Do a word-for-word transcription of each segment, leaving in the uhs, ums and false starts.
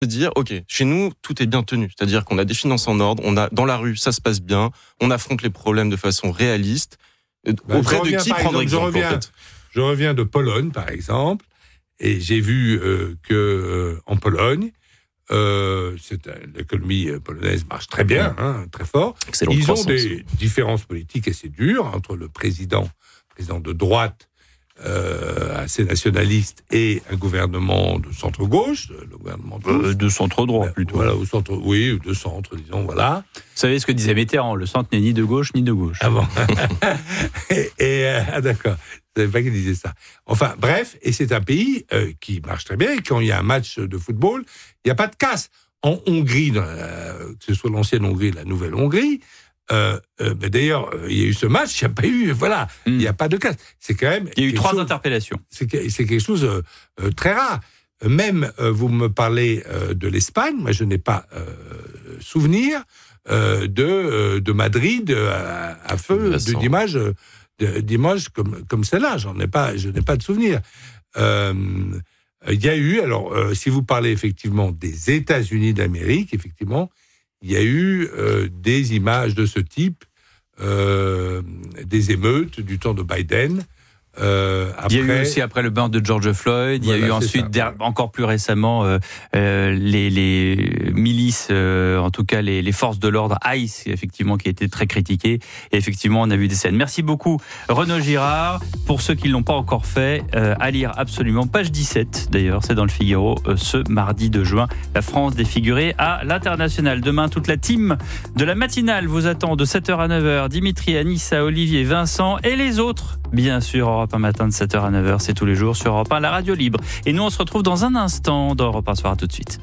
de dire, ok, chez nous, tout est bien tenu. C'est-à-dire qu'on a des finances en ordre, on a, dans la rue, ça se passe bien, on affronte les problèmes de façon réaliste. Ben, Auprès de qui prendre exemple, je reviens, en fait je reviens de Pologne, par exemple, et j'ai vu euh, que euh, en Pologne, euh, c'est, euh, l'économie polonaise marche très bien, hein, très fort. Excellente Ils croissance. ont des différences politiques assez dures entre le président, président de droite, Euh, assez nationaliste, et un gouvernement de centre-gauche, le gouvernement de, euh, de centre-droit ben, plutôt. Voilà, au centre, oui, ou de centre, disons, voilà. Vous savez ce que disait Mitterrand, le centre n'est ni de gauche ni de gauche. Ah bon. et, et euh, ah d'accord, je ne savais pas qu'il disait ça. Enfin, bref, et c'est un pays euh, qui marche très bien, et quand il y a un match de football, il n'y a pas de casse. En Hongrie, dans la, que ce soit l'ancienne Hongrie, la nouvelle Hongrie, Euh, euh, ben d'ailleurs, euh, il y a eu ce match, il n'y a pas eu, voilà, il mm. n'y a pas de casse. C'est quand même. Il y a eu trois chose, interpellations. C'est, c'est quelque chose de euh, très rare. Même, euh, vous me parlez euh, de l'Espagne, moi je n'ai pas euh, souvenir euh, de, euh, de Madrid à, à feu de, d'images, de, d'images comme, comme celle-là. J'en ai pas, je n'ai pas de souvenir. Euh, il y a eu, alors, euh, si vous parlez effectivement des États-Unis d'Amérique, effectivement, il y a eu euh, des images de ce type, euh, des émeutes du temps de Biden. Euh, après, il y a eu aussi après le meurtre de George Floyd, voilà, il y a eu ensuite, der, encore plus récemment, euh, euh, les, les milices, euh, en tout cas les, les forces de l'ordre, ICE, effectivement, qui a été très critiquées. Et effectivement, on a vu des scènes. Merci beaucoup, Renaud Girard. Pour ceux qui ne l'ont pas encore fait, euh, à lire absolument, page dix-sept, d'ailleurs, c'est dans le Figaro, euh, ce mardi deux juin. La France défigurée à l'international. Demain, toute la team de la matinale vous attend de sept heures à neuf heures. Dimitri, Anissa, Olivier, Vincent et les autres, bien sûr, Europe un matin de sept heures à neuf heures, c'est tous les jours sur Europe un, la radio libre. Et nous, on se retrouve dans un instant dans Europe un Soir. À tout de suite.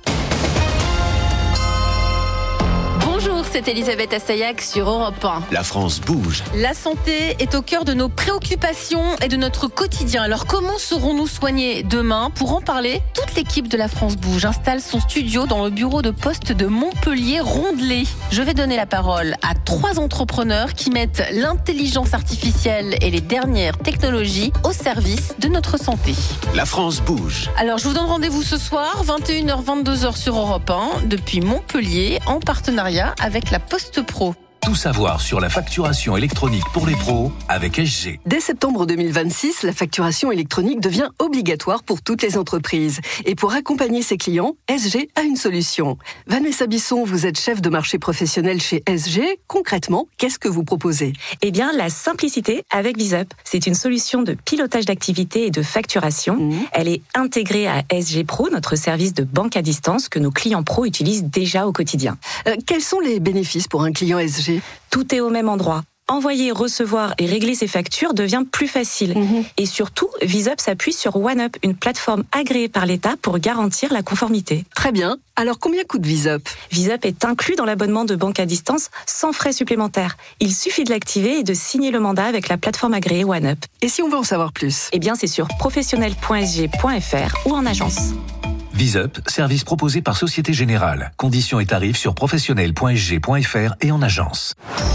Bonjour, c'est Elisabeth Assayag sur Europe un. La France bouge. La santé est au cœur de nos préoccupations et de notre quotidien. Alors comment serons-nous soignés demain? Pour en parler, toute l'équipe de La France bouge installe son studio dans le bureau de poste de Montpellier-Rondelet. Je vais donner la parole à trois entrepreneurs qui mettent l'intelligence artificielle et les dernières technologies au service de notre santé. La France bouge. Alors je vous donne rendez-vous ce soir, vingt et une heures vingt-deux heures sur Europe un, depuis Montpellier, en partenariat avec la Poste Pro. Tout savoir sur la facturation électronique pour les pros avec S G. Dès septembre deux mille vingt-six, la facturation électronique devient obligatoire pour toutes les entreprises. Et pour accompagner ses clients, S G a une solution. Vanessa Bisson, vous êtes chef de marché professionnel chez S G. Concrètement, qu'est-ce que vous proposez? Eh bien, la simplicité avec VisUp. C'est une solution de pilotage d'activité et de facturation. Mmh. Elle est intégrée à S G Pro, notre service de banque à distance que nos clients pros utilisent déjà au quotidien. Euh, quels sont les bénéfices pour un client S G? Tout est au même endroit. Envoyer, recevoir et régler ses factures devient plus facile. Mmh. Et surtout, VisUp s'appuie sur OneUp, une plateforme agréée par l'État pour garantir la conformité. Très bien. Alors, combien coûte VisUp? VisUp est inclus dans l'abonnement de banque à distance sans frais supplémentaires. Il suffit de l'activer et de signer le mandat avec la plateforme agréée OneUp. Et si on veut en savoir plus? Eh bien, c'est sur professionnel point s g point f r ou en agence. VisUp, service proposé par Société Générale. Conditions et tarifs sur professionnel point s g point f r et en agence.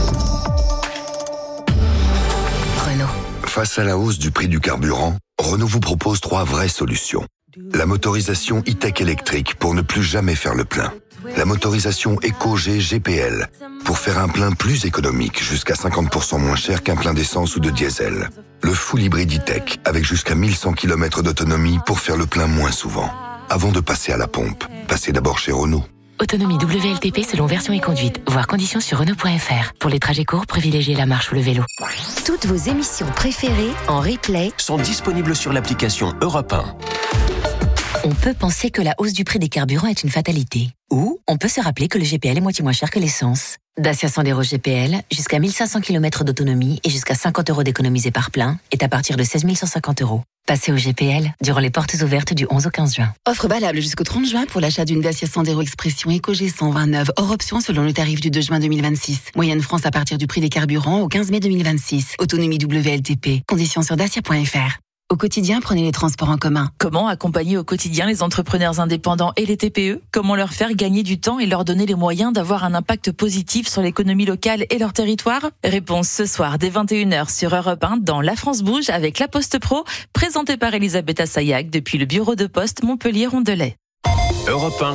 Renault. Face à la hausse du prix du carburant, Renault vous propose trois vraies solutions. La motorisation e-tech électrique pour ne plus jamais faire le plein. La motorisation EcoG G P L pour faire un plein plus économique, jusqu'à cinquante pour cent moins cher qu'un plein d'essence ou de diesel. Le full hybride e-tech avec jusqu'à mille cent kilomètres d'autonomie pour faire le plein moins souvent. Avant de passer à la pompe, passez d'abord chez Renault. Autonomie W L T P selon version et conduite. Voir conditions sur Renault point f r. Pour les trajets courts, privilégiez la marche ou le vélo. Toutes vos émissions préférées en replay sont disponibles sur l'application Europe un. On peut penser que la hausse du prix des carburants est une fatalité. Ou on peut se rappeler que le G P L est moitié moins cher que l'essence. Dacia Sandero G P L, jusqu'à mille cinq cents kilomètres d'autonomie et jusqu'à cinquante euros d'économisés par plein, est à partir de seize mille cent cinquante euros. Passez au G P L durant les portes ouvertes du onze au quinze juin. Offre valable jusqu'au trente juin pour l'achat d'une Dacia Sandero Expression EcoG cent vingt-neuf, hors option selon le tarif du deux juin deux mille vingt-six. Moyenne France à partir du prix des carburants au quinze mai deux mille vingt-six. Autonomie W L T P. Conditions sur dacia point f r. Au quotidien, prenez les transports en commun. Comment accompagner au quotidien les entrepreneurs indépendants et les T P E? Comment leur faire gagner du temps et leur donner les moyens d'avoir un impact positif sur l'économie locale et leur territoire? Réponse ce soir dès vingt et une heures sur Europe un dans La France bouge avec la Poste Pro, présentée par Elisabeth Assayag depuis le bureau de poste Montpellier-Rondelet. Europe un,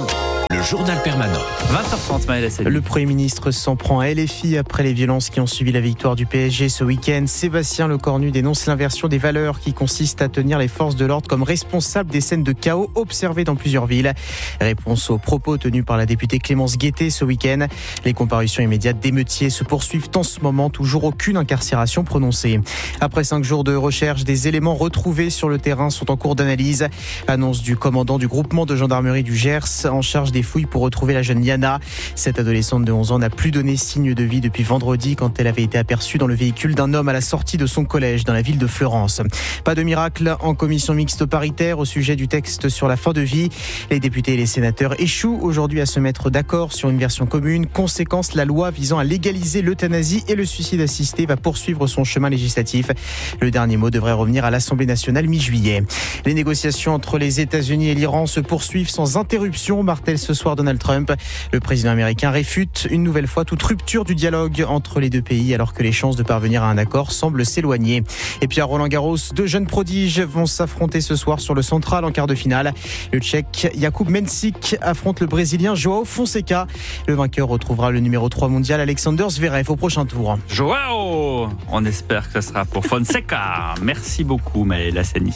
Le journal permanent. vingt heures trente, Maël Hassani. Le Premier ministre s'en prend à L F I après les violences qui ont suivi la victoire du P S G ce week-end. Sébastien Lecornu dénonce l'inversion des valeurs qui consiste à tenir les forces de l'ordre comme responsables des scènes de chaos observées dans plusieurs villes. Réponse aux propos tenus par la députée Clémence Guettet ce week-end. Les comparutions immédiates d'émeutiers se poursuivent en ce moment, toujours aucune incarcération prononcée. Après cinq jours de recherche, des éléments retrouvés sur le terrain sont en cours d'analyse. Annonce du commandant du groupement de gendarmerie du Gers en charge des fouilles pour retrouver la jeune Yana. Cette adolescente de onze ans n'a plus donné signe de vie depuis vendredi quand elle avait été aperçue dans le véhicule d'un homme à la sortie de son collège dans la ville de Fleurance. Pas de miracle en commission mixte paritaire au sujet du texte sur la fin de vie. Les députés et les sénateurs échouent aujourd'hui à se mettre d'accord sur une version commune. Conséquence, la loi visant à légaliser l'euthanasie et le suicide assisté va poursuivre son chemin législatif. Le dernier mot devrait revenir à l'Assemblée nationale mi-juillet. Les négociations entre les États-Unis et l'Iran se poursuivent sans interruption, martèle ce soir Donald Trump. Le président américain réfute une nouvelle fois toute rupture du dialogue entre les deux pays alors que les chances de parvenir à un accord semblent s'éloigner. Et puis à Roland-Garros, deux jeunes prodiges vont s'affronter ce soir sur le central en quart de finale. Le Tchèque Jakub Mensik affronte le Brésilien João Fonseca. Le vainqueur retrouvera le numéro trois mondial Alexander Zverev au prochain tour. João, on espère que ce sera pour Fonseca. Merci beaucoup Maël Hassani.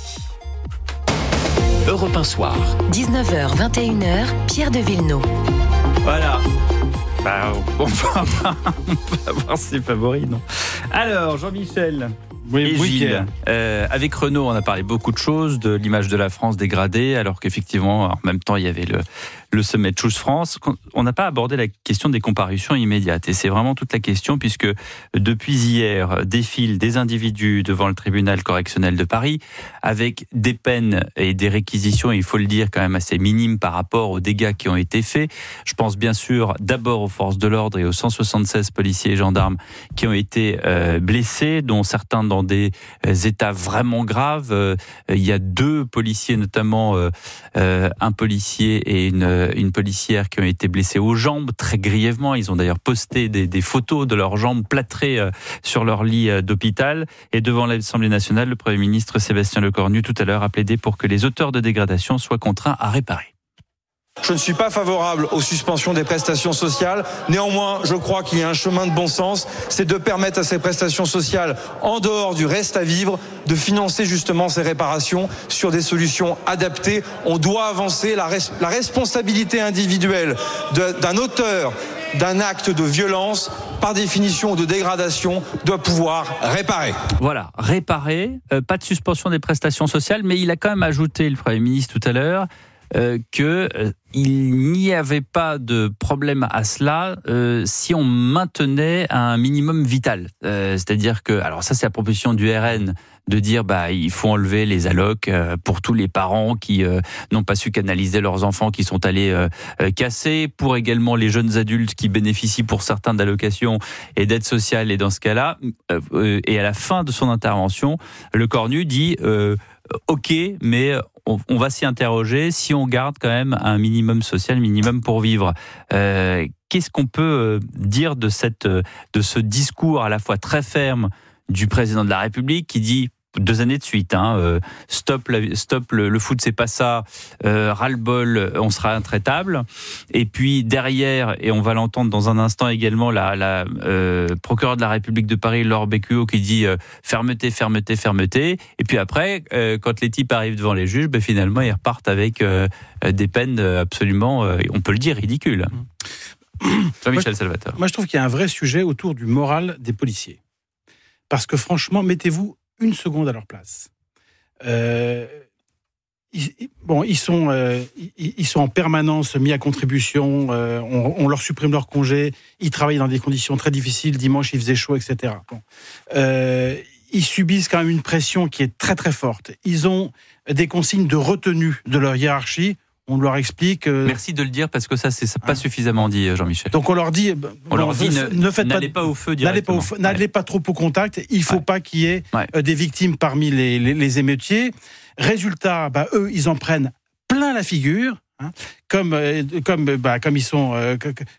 Europe un soir. dix-neuf heures, vingt et une heures, Pierre de Villeneuve. Voilà. Bah, on peut avoir ses favoris, non ? Alors, Jean-Michel. Oui, et Gilles, euh, avec Renaud, on a parlé beaucoup de choses, de l'image de la France dégradée, alors qu'effectivement, en même temps, il y avait le, le sommet de Choose France. On n'a pas abordé la question des comparutions immédiates. Et c'est vraiment toute la question, puisque depuis hier, défilent des individus devant le tribunal correctionnel de Paris, avec des peines et des réquisitions, il faut le dire, quand même assez minimes par rapport aux dégâts qui ont été faits. Je pense bien sûr d'abord aux forces de l'ordre et aux cent soixante-seize policiers et gendarmes qui ont été euh, blessés, dont certains dans des états vraiment graves. Euh, il y a deux policiers, notamment euh, euh, un policier et une, une policière qui ont été blessés aux jambes très grièvement. Ils ont d'ailleurs posté des, des photos de leurs jambes plâtrées euh, sur leur lit euh, d'hôpital. Et devant l'Assemblée nationale, le Premier ministre Sébastien Lecornu tout à l'heure a plaidé pour que les auteurs de dégradation soient contraints à réparer. Je ne suis pas favorable aux suspensions des prestations sociales. Néanmoins, je crois qu'il y a un chemin de bon sens, c'est de permettre à ces prestations sociales, en dehors du reste à vivre, de financer justement ces réparations sur des solutions adaptées. On doit avancer la, res- la responsabilité individuelle de, d'un auteur d'un acte de violence, par définition de dégradation, doit pouvoir réparer. Voilà, réparer, euh, pas de suspension des prestations sociales, mais il a quand même ajouté, le Premier ministre tout à l'heure, Euh, que euh, il n'y avait pas de problème à cela euh, si on maintenait un minimum vital. Euh, c'est-à-dire que, alors ça c'est la proposition du R N de dire bah il faut enlever les allocs euh, pour tous les parents qui euh, n'ont pas su canaliser leurs enfants qui sont allés euh, euh, casser, pour également les jeunes adultes qui bénéficient pour certains d'allocations et d'aides sociales. Et dans ce cas-là, euh, euh, et à la fin de son intervention, Lecornu dit euh, ok, mais on, on va s'y interroger si on garde quand même un minimum social, minimum pour vivre. Euh, qu'est-ce qu'on peut dire de cette, de ce discours à la fois très ferme du président de la République qui dit deux années de suite, hein, euh, stop, la, stop le, le foot, c'est pas ça, euh, ras-le-bol, on sera intraitable. Et puis derrière, et on va l'entendre dans un instant également, la, la euh, procureure de la République de Paris, Laure Beccuot, qui dit euh, fermeté, fermeté, fermeté. Et puis après, euh, quand les types arrivent devant les juges, ben finalement ils repartent avec euh, des peines absolument, euh, on peut le dire, ridicules. Jean-Michel Salvatore. Moi je trouve qu'il y a un vrai sujet autour du moral des policiers. Parce que franchement, mettez-vous une seconde à leur place. Euh, ils, bon, ils sont, euh, ils, ils sont en permanence mis à contribution. Euh, on, on leur supprime leur congé. Ils travaillent dans des conditions très difficiles. Dimanche, il faisait chaud, et cetera. Bon. Euh, ils subissent quand même une pression qui est très très forte. Ils ont des consignes de retenue de leur hiérarchie. On leur explique. Euh... Merci de le dire parce que ça, c'est pas hein suffisamment dit, Jean-Michel. Donc on leur dit. Bon, on leur dit ne, ne faites n'allez pas, pas au feu directement. N'allez pas, au feu, ouais. n'allez pas trop au contact. Il faut ouais. pas qu'il y ait ouais. des victimes parmi les, les, les émeutiers. Résultat, bah, eux, ils en prennent plein la figure. Hein. comme comme bah, comme ils sont euh,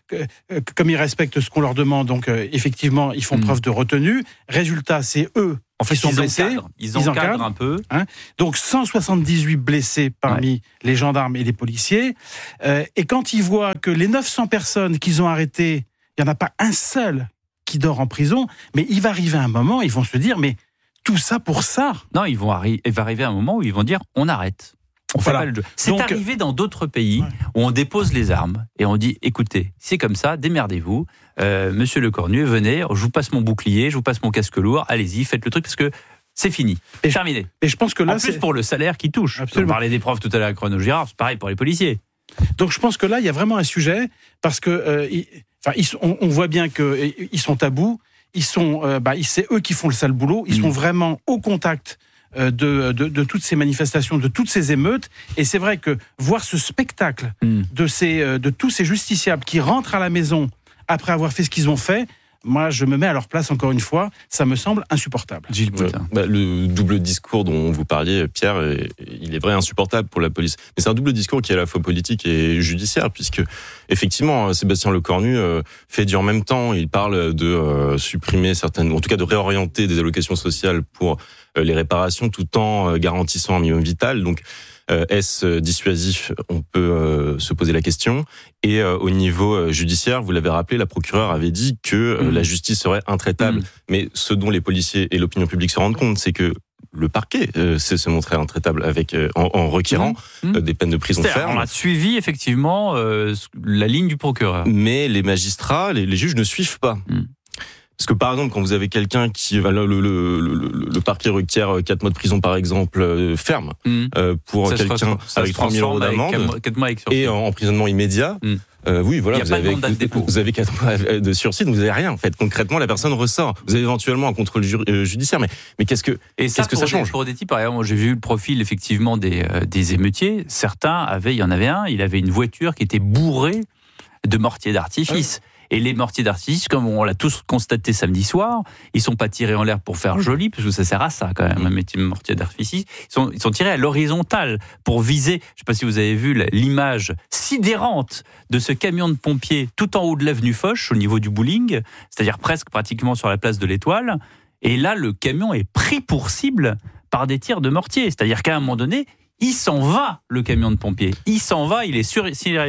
comme ils respectent ce qu'on leur demande, donc euh, effectivement ils font mmh. preuve de retenue. Résultat, c'est eux en fait, qui sont ils blessés. Encadrent. Ils, ils encadrent, encadrent un peu. Hein. Donc cent soixante-dix-huit blessés parmi ouais. les gendarmes et les policiers. Euh, et quand ils voient que les neuf cents personnes qu'ils ont arrêtées, il n'y en a pas un seul qui dort en prison, mais il va arriver un moment, ils vont se dire, mais tout ça pour ça. Non, ils vont arri- il va arriver un moment où ils vont dire, on arrête. On voilà. fait pas le jeu. C'est Donc, arrivé dans d'autres pays ouais. où on dépose les armes et on dit, écoutez, c'est comme ça, démerdez-vous. Euh, Monsieur Lecornu, venez, je vous passe mon bouclier, je vous passe mon casque lourd, allez-y, faites le truc parce que c'est fini, et terminé. Et je pense que là, en plus c'est... pour le salaire qui touche. Absolument. On parlait des profs tout à l'heure avec Renaud Girard, c'est pareil pour les policiers. Donc je pense que là, il y a vraiment un sujet parce que, euh, il, enfin, ils, on, on voit bien qu'ils sont à bout. Ils sont, euh, bah, c'est eux qui font le sale boulot. Ils mmh. sont vraiment au contact euh, de, de, de toutes ces manifestations, de toutes ces émeutes. Et c'est vrai que voir ce spectacle mmh. de, ces, euh, de tous ces justiciables qui rentrent à la maison après avoir fait ce qu'ils ont fait, moi, je me mets à leur place encore une fois. Ça me semble insupportable. Gilles Boutin. Euh, bah, le double discours dont vous parliez, Pierre, il est vrai insupportable pour la police. Mais c'est un double discours qui est à la fois politique et judiciaire, puisque effectivement, Sébastien Lecornu euh, fait du en même temps. Il parle de euh, supprimer certaines, en tout cas de réorienter des allocations sociales pour euh, les réparations, tout en euh, garantissant un minimum vital. Donc, Euh, est-ce dissuasif ? On peut euh, se poser la question. Et euh, au niveau euh, judiciaire, vous l'avez rappelé, la procureure avait dit que euh, mmh. la justice serait intraitable. Mmh. Mais ce dont les policiers et l'opinion publique se rendent compte, c'est que le parquet euh, sait se montrer intraitable avec, euh, en, en requérant mmh. euh, des peines de prison ferme. On a suivi effectivement euh, la ligne du procureur. Mais les magistrats, les, les juges ne suivent pas. Mmh. Parce que par exemple, quand vous avez quelqu'un qui va le, le, le, le, le parquet requiert quatre mois de prison par exemple euh, ferme mmh. euh, pour ça quelqu'un avec trois mille euros d'amende et en emprisonnement immédiat. Mmh. Euh, oui, voilà, vous avez, vous avez quatre mois de sursis, donc vous avez rien en fait. Concrètement, la personne ressort. Vous avez éventuellement un contrôle ju- euh, judiciaire, mais mais qu'est-ce que et qu'est-ce ça, que ça change des, pour des types, par exemple, j'ai vu le profil effectivement des euh, des émeutiers. Certains avaient, il y en avait un, il avait une voiture qui était bourrée de mortiers d'artifice. Ah oui. Et les mortiers d'artifice, comme on l'a tous constaté samedi soir, ils sont pas tirés en l'air pour faire joli, parce que ça sert à ça quand même, mmh. un mortier d'artifice. Ils sont, ils sont tirés à l'horizontale pour viser, je sais pas si vous avez vu l'image sidérante de ce camion de pompiers tout en haut de l'avenue Foch, au niveau du bowling, c'est-à-dire presque pratiquement sur la place de l'Étoile. Et là, le camion est pris pour cible par des tirs de mortier. C'est-à-dire qu'à un moment donné, il s'en va, le camion de pompiers. Il s'en va, il est sur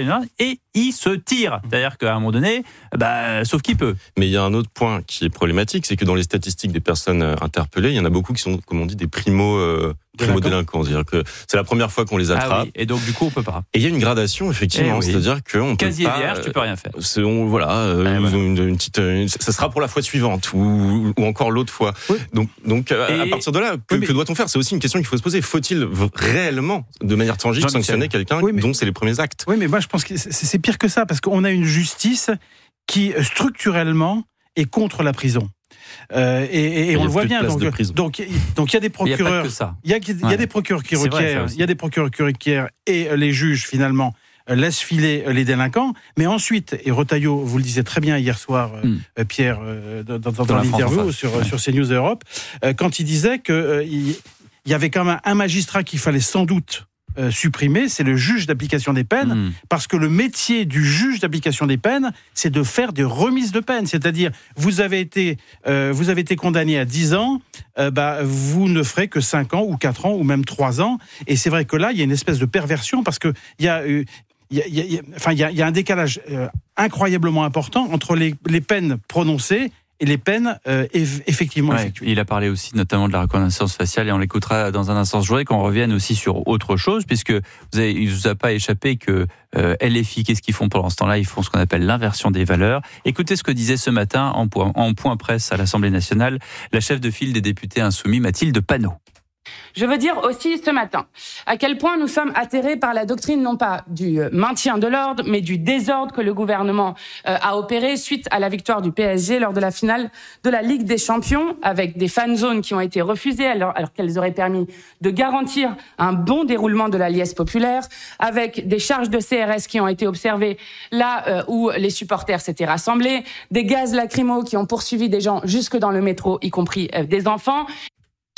et il se tire. C'est-à-dire qu'à un moment donné, bah, sauf qu'il peut. Mais il y a un autre point qui est problématique, c'est que dans les statistiques des personnes interpellées, il y en a beaucoup qui sont, comme on dit, des primo, euh, primo-délinquants. C'est-à-dire que c'est la première fois qu'on les attrape. Ah oui, et donc, du coup, on peut pas. Et il y a une gradation, effectivement. Eh oui. C'est-à-dire qu'on peut Casier pas... vierge, tu peux rien faire. C'est, on, voilà, euh, voilà. Une, une petite, une, ça sera pour la fois suivante ou, ou encore l'autre fois. Oui. Donc, donc et... à partir de là, que, oui, mais... que doit-on faire ? C'est aussi une question qu'il faut se poser. Faut-il réellement, de manière tangible, sanctionner quelqu'un oui, mais... dont c'est les premiers actes ? Oui, mais moi, je pense que c'est, c'est pire que ça, parce qu'on a une justice qui, structurellement, est contre la prison. Euh, et, et, et on le voit bien. Donc, donc, donc, il y a des procureurs. Il y a, il y a des procureurs qui requièrent. Il y a des procureurs qui requièrent et les juges finalement laissent filer les délinquants. Mais ensuite, et Retailleau, vous le disiez très bien hier soir, mm. Pierre, dans, dans, dans, dans l'interview sur, ouais. sur CNews Europe, quand il disait que euh, il y avait quand même un magistrat qu'il fallait sans doute Euh, supprimé, c'est le juge d'application des peines, mmh. parce que le métier du juge d'application des peines, c'est de faire des remises de peine. C'est-à-dire, vous avez été, euh, vous avez été condamné à dix ans, euh, bah, vous ne ferez que cinq ans ou quatre ans ou même trois ans. Et c'est vrai que là, il y a une espèce de perversion parce que il y a, euh, il y a, il y a, enfin, il y a, il y a un décalage euh, incroyablement important entre les, les peines prononcées et les peines euh, effectivement ouais, effectuées. Il a parlé aussi notamment de la reconnaissance faciale et on l'écoutera dans un instant. Je voudrais qu'on revienne aussi sur autre chose, puisque vous avez, il ne vous a pas échappé que euh, L F I, qu'est-ce qu'ils font pendant ce temps-là ? Ils font ce qu'on appelle l'inversion des valeurs. Écoutez ce que disait ce matin en point, en point presse à l'Assemblée nationale la chef de file des députés insoumis, Mathilde Panot. Je veux dire aussi ce matin à quel point nous sommes atterrés par la doctrine non pas du maintien de l'ordre, mais du désordre que le gouvernement euh, a opéré suite à la victoire du P S G lors de la finale de la Ligue des Champions, avec des fan zones qui ont été refusées alors, alors qu'elles auraient permis de garantir un bon déroulement de la liesse populaire, avec des charges de C R S qui ont été observées là euh, où les supporters s'étaient rassemblés, des gaz lacrymaux qui ont poursuivi des gens jusque dans le métro, y compris euh, des enfants.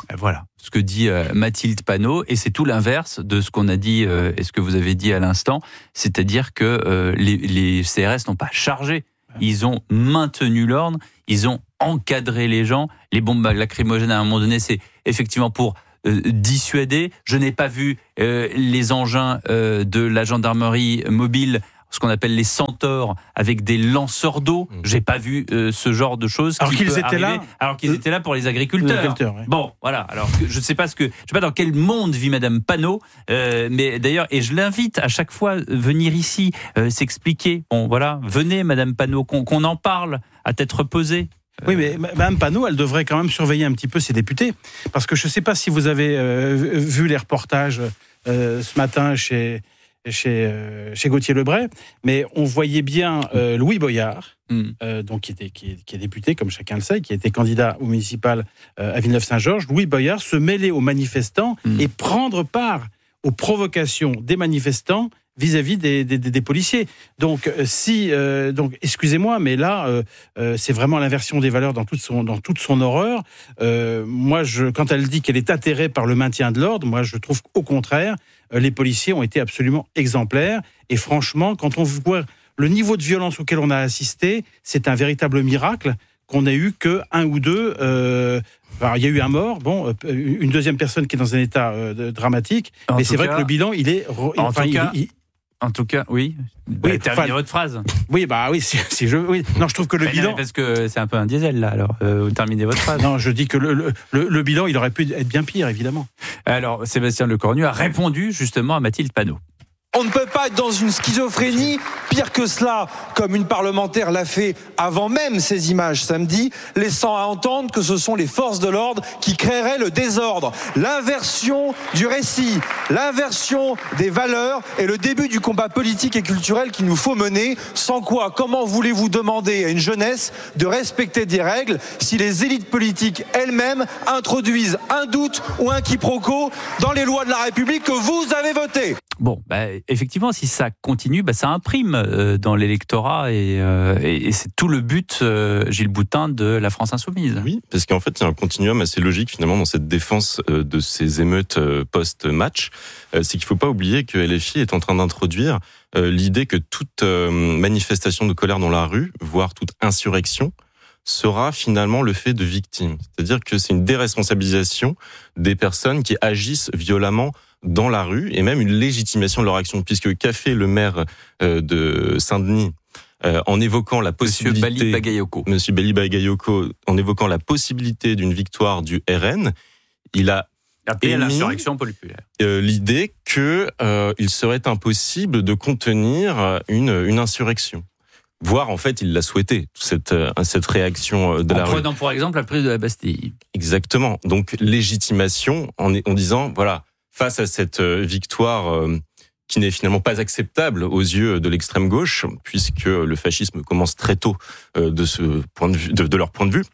Voilà, ce que dit euh, Mathilde Panot, et c'est tout l'inverse de ce qu'on a dit euh, et ce que vous avez dit à l'instant, c'est-à-dire que euh, les, les C R S n'ont pas chargé, ils ont maintenu l'ordre, ils ont encadré les gens. Les bombes lacrymogènes, à un moment donné, c'est effectivement pour euh, dissuader. Je n'ai pas vu euh, les engins euh, de la gendarmerie mobile, ce qu'on appelle les centaures, avec des lanceurs d'eau. J'ai pas vu euh, ce genre de choses. Alors qui qu'ils peut étaient arriver, là. Alors qu'ils étaient là pour les agriculteurs. Les agriculteurs, ouais. Bon, voilà. Alors que je ne sais pas ce que, je sais pas dans quel monde vit Madame Panot, euh, mais d'ailleurs, et je l'invite à chaque fois venir ici euh, s'expliquer. Bon, voilà, venez Madame Panot, qu'on, qu'on en parle à tête reposée. Oui, mais Mme Panot, elle devrait quand même surveiller un petit peu ses députés. Parce que je ne sais pas si vous avez euh, vu les reportages euh, ce matin chez, chez, euh, chez Gauthier Lebray, mais on voyait bien euh, Louis Boyard, mm. euh, donc qui, était, qui, est, qui est député, comme chacun le sait, qui était candidat au municipal euh, à Villeneuve-Saint-Georges. Louis Boyard se mêler aux manifestants mm. et prendre part aux provocations des manifestants vis-à-vis des, des, des policiers. Donc, si, euh, donc, excusez-moi, mais là, euh, euh, c'est vraiment l'inversion des valeurs dans toute son, dans toute son horreur. Euh, moi, je, quand elle dit qu'elle est atterrée par le maintien de l'ordre, moi, je trouve qu'au contraire, euh, les policiers ont été absolument exemplaires. Et franchement, quand on voit le niveau de violence auquel on a assisté, c'est un véritable miracle qu'on ait eu que un ou deux. Euh, alors, il y a eu un mort, bon, une deuxième personne qui est dans un état euh, dramatique, en mais c'est cas, vrai que le bilan, il est. En enfin, tout cas, il, il, En tout cas, oui. Oui, terminez enfin, votre phrase. Oui, bah oui, si, si je, oui. Non, je trouve que le mais bilan. Non, parce que c'est un peu un diesel là. Alors, euh, terminez votre phrase. Non, je dis que le, le, le, le bilan, il aurait pu être bien pire, évidemment. Alors, Sébastien Lecornu a répondu justement à Mathilde Panot. On ne peut pas être dans une schizophrénie, pire que cela, comme une parlementaire l'a fait avant même ces images samedi, laissant à entendre que ce sont les forces de l'ordre qui créeraient le désordre. L'inversion du récit, l'inversion des valeurs est le début du combat politique et culturel qu'il nous faut mener, sans quoi, comment voulez-vous demander à une jeunesse de respecter des règles si les élites politiques elles-mêmes introduisent un doute ou un quiproquo dans les lois de la République que vous avez votées ? Bon, bah, effectivement, si ça continue, bah, ça imprime euh, dans l'électorat et, euh, et, et c'est tout le but, euh, Gilles Boutin, de la France Insoumise. Oui, parce qu'en fait, il y a un continuum assez logique finalement dans cette défense euh, de ces émeutes euh, post-match. Euh, c'est qu'il ne faut pas oublier que L F I est en train d'introduire euh, l'idée que toute euh, manifestation de colère dans la rue, voire toute insurrection, sera finalement le fait de victimes. C'est-à-dire que c'est une déresponsabilisation des personnes qui agissent violemment dans la rue, et même une légitimation de leur action, puisque qu'a fait le maire euh, de Saint-Denis euh, en évoquant la possibilité... Monsieur Bali Bagayoko. Monsieur Bali Bagayoko, en évoquant la possibilité d'une victoire du R N, il a appelé à l'insurrection populaire. Euh, l'idée que euh, il serait impossible de contenir une, une insurrection. Voire, en fait, il l'a souhaité, cette, cette réaction de en la rue. En prenant, pour exemple, la prise de la Bastille. Exactement. Donc, légitimation en, en disant, voilà, face à cette victoire euh, qui n'est finalement pas acceptable aux yeux de l'extrême gauche, puisque le fascisme commence très tôt euh, de ce point de vue, de, de leur point de vue,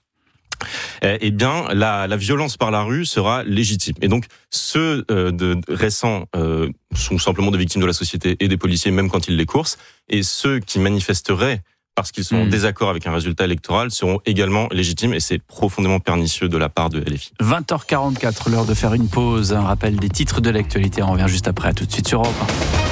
eh bien, la, la violence par la rue sera légitime. Et donc, ceux euh, de, de récents euh, sont simplement des victimes de la société et des policiers, même quand ils les coursent, et ceux qui manifesteraient parce qu'ils sont mmh. en désaccord avec un résultat électoral seront également légitimes, et c'est profondément pernicieux de la part de L F I. vingt heures quarante-quatre, l'heure de faire une pause, un rappel des titres de l'actualité, on revient juste après, à tout de suite sur Europe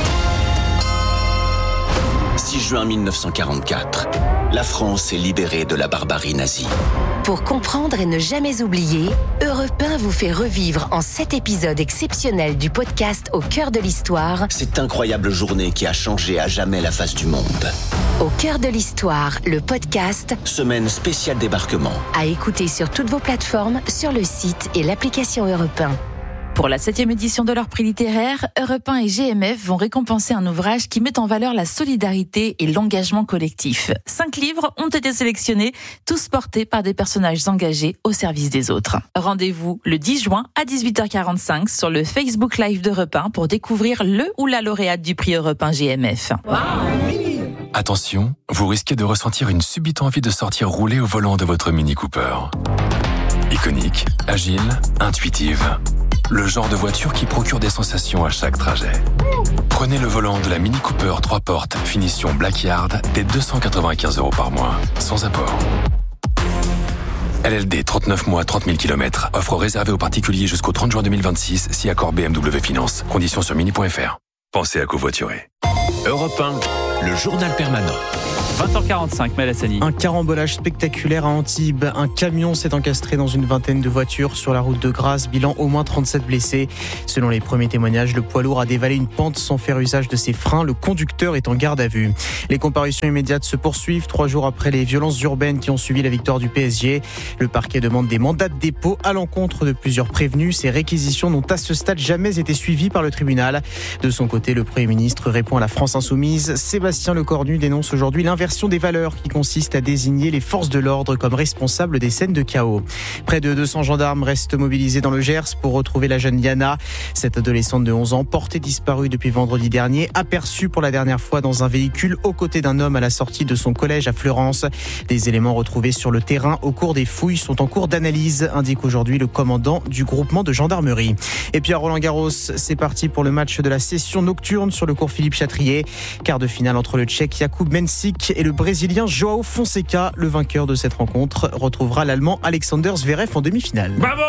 un. six juin mille neuf cent quarante-quatre, la France est libérée de la barbarie nazie. Pour comprendre et ne jamais oublier, Europe un vous fait revivre en sept épisodes exceptionnels du podcast Au cœur de l'histoire. Cette incroyable journée qui a changé à jamais la face du monde. Au cœur de l'histoire, le podcast. Semaine spéciale débarquement. À écouter sur toutes vos plateformes, sur le site et l'application Europe un. Pour la septième édition de leur prix littéraire, Europe un et G M F vont récompenser un ouvrage qui met en valeur la solidarité et l'engagement collectif. Cinq livres ont été sélectionnés, tous portés par des personnages engagés au service des autres. Rendez-vous le dix juin à dix-huit heures quarante-cinq sur le Facebook Live d'Europe un pour découvrir le ou la lauréate du prix Europe un G M F. Wow. Attention, vous risquez de ressentir une subite envie de sortir rouler au volant de votre Mini Cooper. Iconique, agile, intuitive. Le genre de voiture qui procure des sensations à chaque trajet. Prenez le volant de la Mini Cooper trois portes, finition Black Yard, dès deux cent quatre-vingt-quinze euros par mois, sans apport. L L D, trente-neuf mois, trente mille kilomètres. Offre réservée aux particuliers jusqu'au trente juin deux mille vingt-six, si accord B M W Finance. Conditions sur mini point f r. Pensez à covoiturer. Europe un, le journal permanent. vingt heures quarante-cinq, Maël Hassani. Un carambolage spectaculaire à Antibes. Un camion s'est encastré dans une vingtaine de voitures sur la route de Grasse. Bilan au moins trente-sept blessés. Selon les premiers témoignages, le poids lourd a dévalé une pente sans faire usage de ses freins. Le conducteur est en garde à vue. Les comparutions immédiates se poursuivent trois jours après les violences urbaines qui ont suivi la victoire du P S G. Le parquet demande des mandats de dépôt à l'encontre de plusieurs prévenus. Ces réquisitions n'ont à ce stade jamais été suivies par le tribunal. De son côté, le Premier ministre répond à la France Insoumise. Sébastien Lecornu dénonce aujourd'hui l'inversion des valeurs qui consiste à désigner les forces de l'ordre comme responsables des scènes de chaos. Près de deux cents gendarmes restent mobilisés dans le Gers pour retrouver la jeune Yana. Cette adolescente de onze ans, portée disparue depuis vendredi dernier, aperçue pour la dernière fois dans un véhicule aux côtés d'un homme à la sortie de son collège à Fleurance. Des éléments retrouvés sur le terrain au cours des fouilles sont en cours d'analyse, indique aujourd'hui le commandant du groupement de gendarmerie. Et puis à Roland-Garros, c'est parti pour le match de la session nocturne sur le cours Philippe Chatrier. Quart de finale entre le Tchèque Jakub Mensik et le Brésilien Joao Fonseca. Le vainqueur de cette rencontre retrouvera l'Allemand Alexander Zverev en demi-finale. Bravo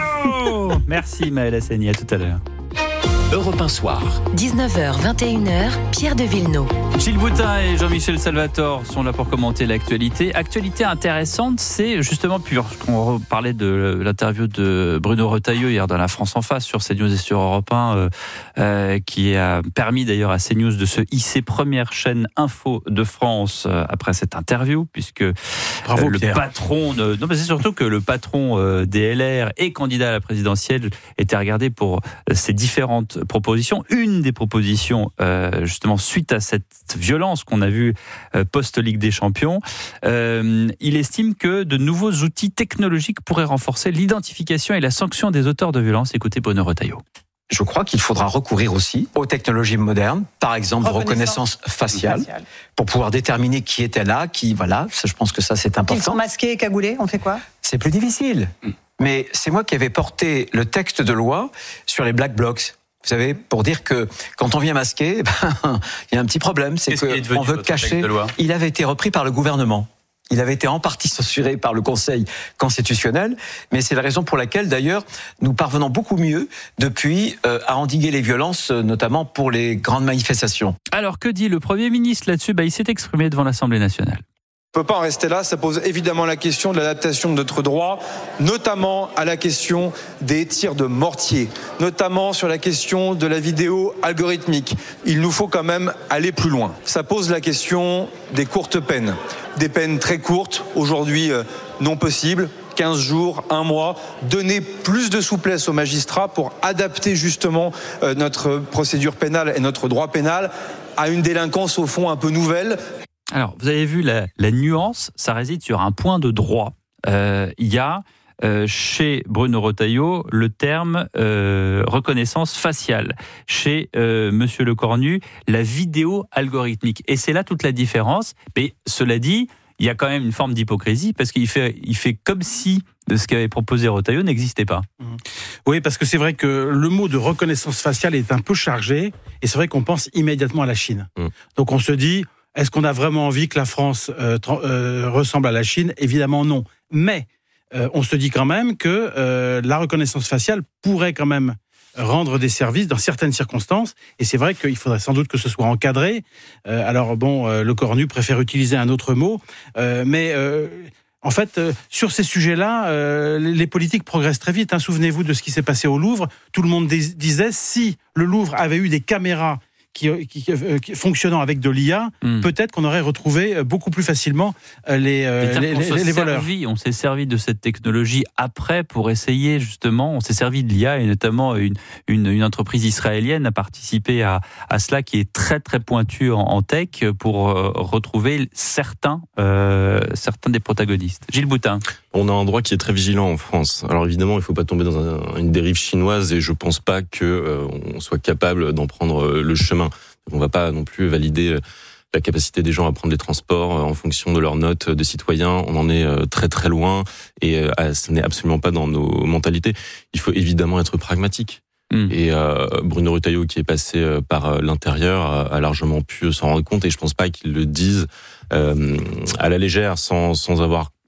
Joao. Merci Maël Hassani, à tout à l'heure. Europe un soir. dix-neuf heures vingt et une heures, Pierre de Villeneuve. Gilles Boutin et Jean-Michel Salvatore sont là pour commenter l'actualité. Actualité intéressante, c'est justement, puisqu'on parlait de l'interview de Bruno Retailleau hier dans La France en face sur CNews et sur Europe un, euh, euh, qui a permis d'ailleurs à CNews de se hisser première chaîne info de France euh, après cette interview, puisque Bravo, euh, le Pierre. patron de... Non, mais c'est surtout que le patron euh, des L R et candidat à la présidentielle était regardé pour euh, ses différentes propositions. Une des propositions, euh, justement, suite à cette violence qu'on a vue euh, post-Ligue des Champions, euh, il estime que de nouveaux outils technologiques pourraient renforcer l'identification et la sanction des auteurs de violence. Écoutez Bruno Retailleau. Je crois qu'il faudra recourir aussi aux technologies modernes, par exemple de reconnaissance faciale, faciale, pour pouvoir déterminer qui était là, qui, voilà, ça, je pense que ça c'est important. Ils sont masqués et cagoulés, on fait quoi ? C'est plus difficile. Mais c'est moi qui avais porté le texte de loi sur les black blocs. Vous savez, pour dire que quand on vient masquer, ben, il y a un petit problème, c'est qu'on veut cacher. Il avait été repris par le gouvernement. Il avait été en partie censuré par le Conseil constitutionnel, mais c'est la raison pour laquelle, d'ailleurs, nous parvenons beaucoup mieux depuis euh, à endiguer les violences, notamment pour les grandes manifestations. Alors, que dit le Premier ministre là-dessus ? Bah, il s'est exprimé devant l'Assemblée nationale. On ne peut pas en rester là, ça pose évidemment la question de l'adaptation de notre droit, notamment à la question des tirs de mortier, notamment sur la question de la vidéo algorithmique. Il nous faut quand même aller plus loin. Ça pose la question des courtes peines, des peines très courtes, aujourd'hui euh, non possibles, quinze jours, un mois, donner plus de souplesse aux magistrats pour adapter justement euh, notre procédure pénale et notre droit pénal à une délinquance au fond un peu nouvelle. Alors, vous avez vu la, la nuance, ça réside sur un point de droit. Euh, il y a euh, chez Bruno Retailleau le terme euh, reconnaissance faciale. Chez euh, Monsieur Lecornu, la vidéo algorithmique. Et c'est là toute la différence. Mais cela dit, il y a quand même une forme d'hypocrisie parce qu'il fait, il fait comme si de ce qu'avait proposé Retailleau n'existait pas. Oui, parce que c'est vrai que le mot de reconnaissance faciale est un peu chargé. Et c'est vrai qu'on pense immédiatement à la Chine. Mmh. Donc on se dit... Est-ce qu'on a vraiment envie que la France euh, euh, ressemble à la Chine ? Évidemment non. Mais euh, on se dit quand même que euh, la reconnaissance faciale pourrait quand même rendre des services dans certaines circonstances. Et c'est vrai qu'il faudrait sans doute que ce soit encadré. Euh, alors bon, euh, Lecornu préfère utiliser un autre mot. Euh, mais... Euh, En fait, euh, sur ces sujets-là, euh, les politiques progressent très vite. Hein. Souvenez-vous de ce qui s'est passé au Louvre. Tout le monde dis- disait si le Louvre avait eu des caméras Qui, qui, qui, fonctionnant avec de l'I A, mmh. peut-être qu'on aurait retrouvé beaucoup plus facilement les, euh, les, les, les voleurs. Servi, on s'est servi de cette technologie après pour essayer justement, on s'est servi de l'I A et notamment une, une, une entreprise israélienne a participé à, à cela qui est très très pointue en, en tech pour euh, retrouver certains, euh, certains des protagonistes. Gilles Boutin. On a un droit qui est très vigilant en France. Alors évidemment, il ne faut pas tomber dans un, une dérive chinoise et je ne pense pas qu'on euh, soit capable d'en prendre euh, le chemin. On ne va pas non plus valider euh, la capacité des gens à prendre les transports euh, en fonction de leurs notes de citoyens. On en est euh, très très loin et euh, ce n'est absolument pas dans nos mentalités. Il faut évidemment être pragmatique. Mmh. Et euh, Bruno Retailleau, qui est passé euh, par l'intérieur, a, a largement pu s'en rendre compte et je ne pense pas qu'il le dise euh, à la légère sans, sans avoir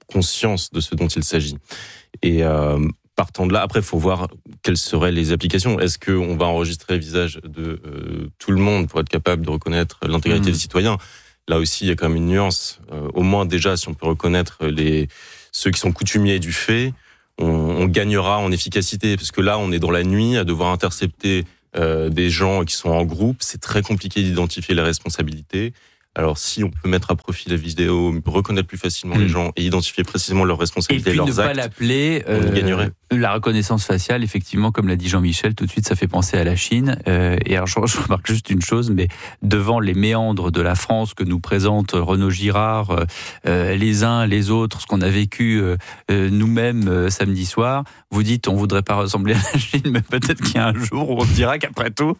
conscience de ce dont il s'agit. Et euh, partant de là, après, il faut voir quelles seraient les applications. Est-ce qu'on va enregistrer le visage de euh, tout le monde pour être capable de reconnaître l'intégralité mmh. des citoyens ? Là aussi, il y a quand même une nuance. Euh, au moins, déjà, si on peut reconnaître les ceux qui sont coutumiers du fait, on, on gagnera en efficacité. Parce que là, on est dans la nuit à devoir intercepter euh, des gens qui sont en groupe. C'est très compliqué d'identifier les responsabilités. Alors, si on peut mettre à profit la vidéo, reconnaître plus facilement mmh. les gens et identifier précisément leurs responsabilités et, et leurs ne actes, pas l'appeler, on y euh, gagnerait. La reconnaissance faciale, effectivement, comme l'a dit Jean-Michel, tout de suite, ça fait penser à la Chine. Euh, et alors, je, je remarque juste une chose, mais devant les méandres de la France que nous présente Renaud Girard, euh, les uns, les autres, ce qu'on a vécu euh, nous-mêmes euh, samedi soir, vous dites, on voudrait pas ressembler à la Chine, mais peut-être qu'il y a un jour où on se dira qu'après tout,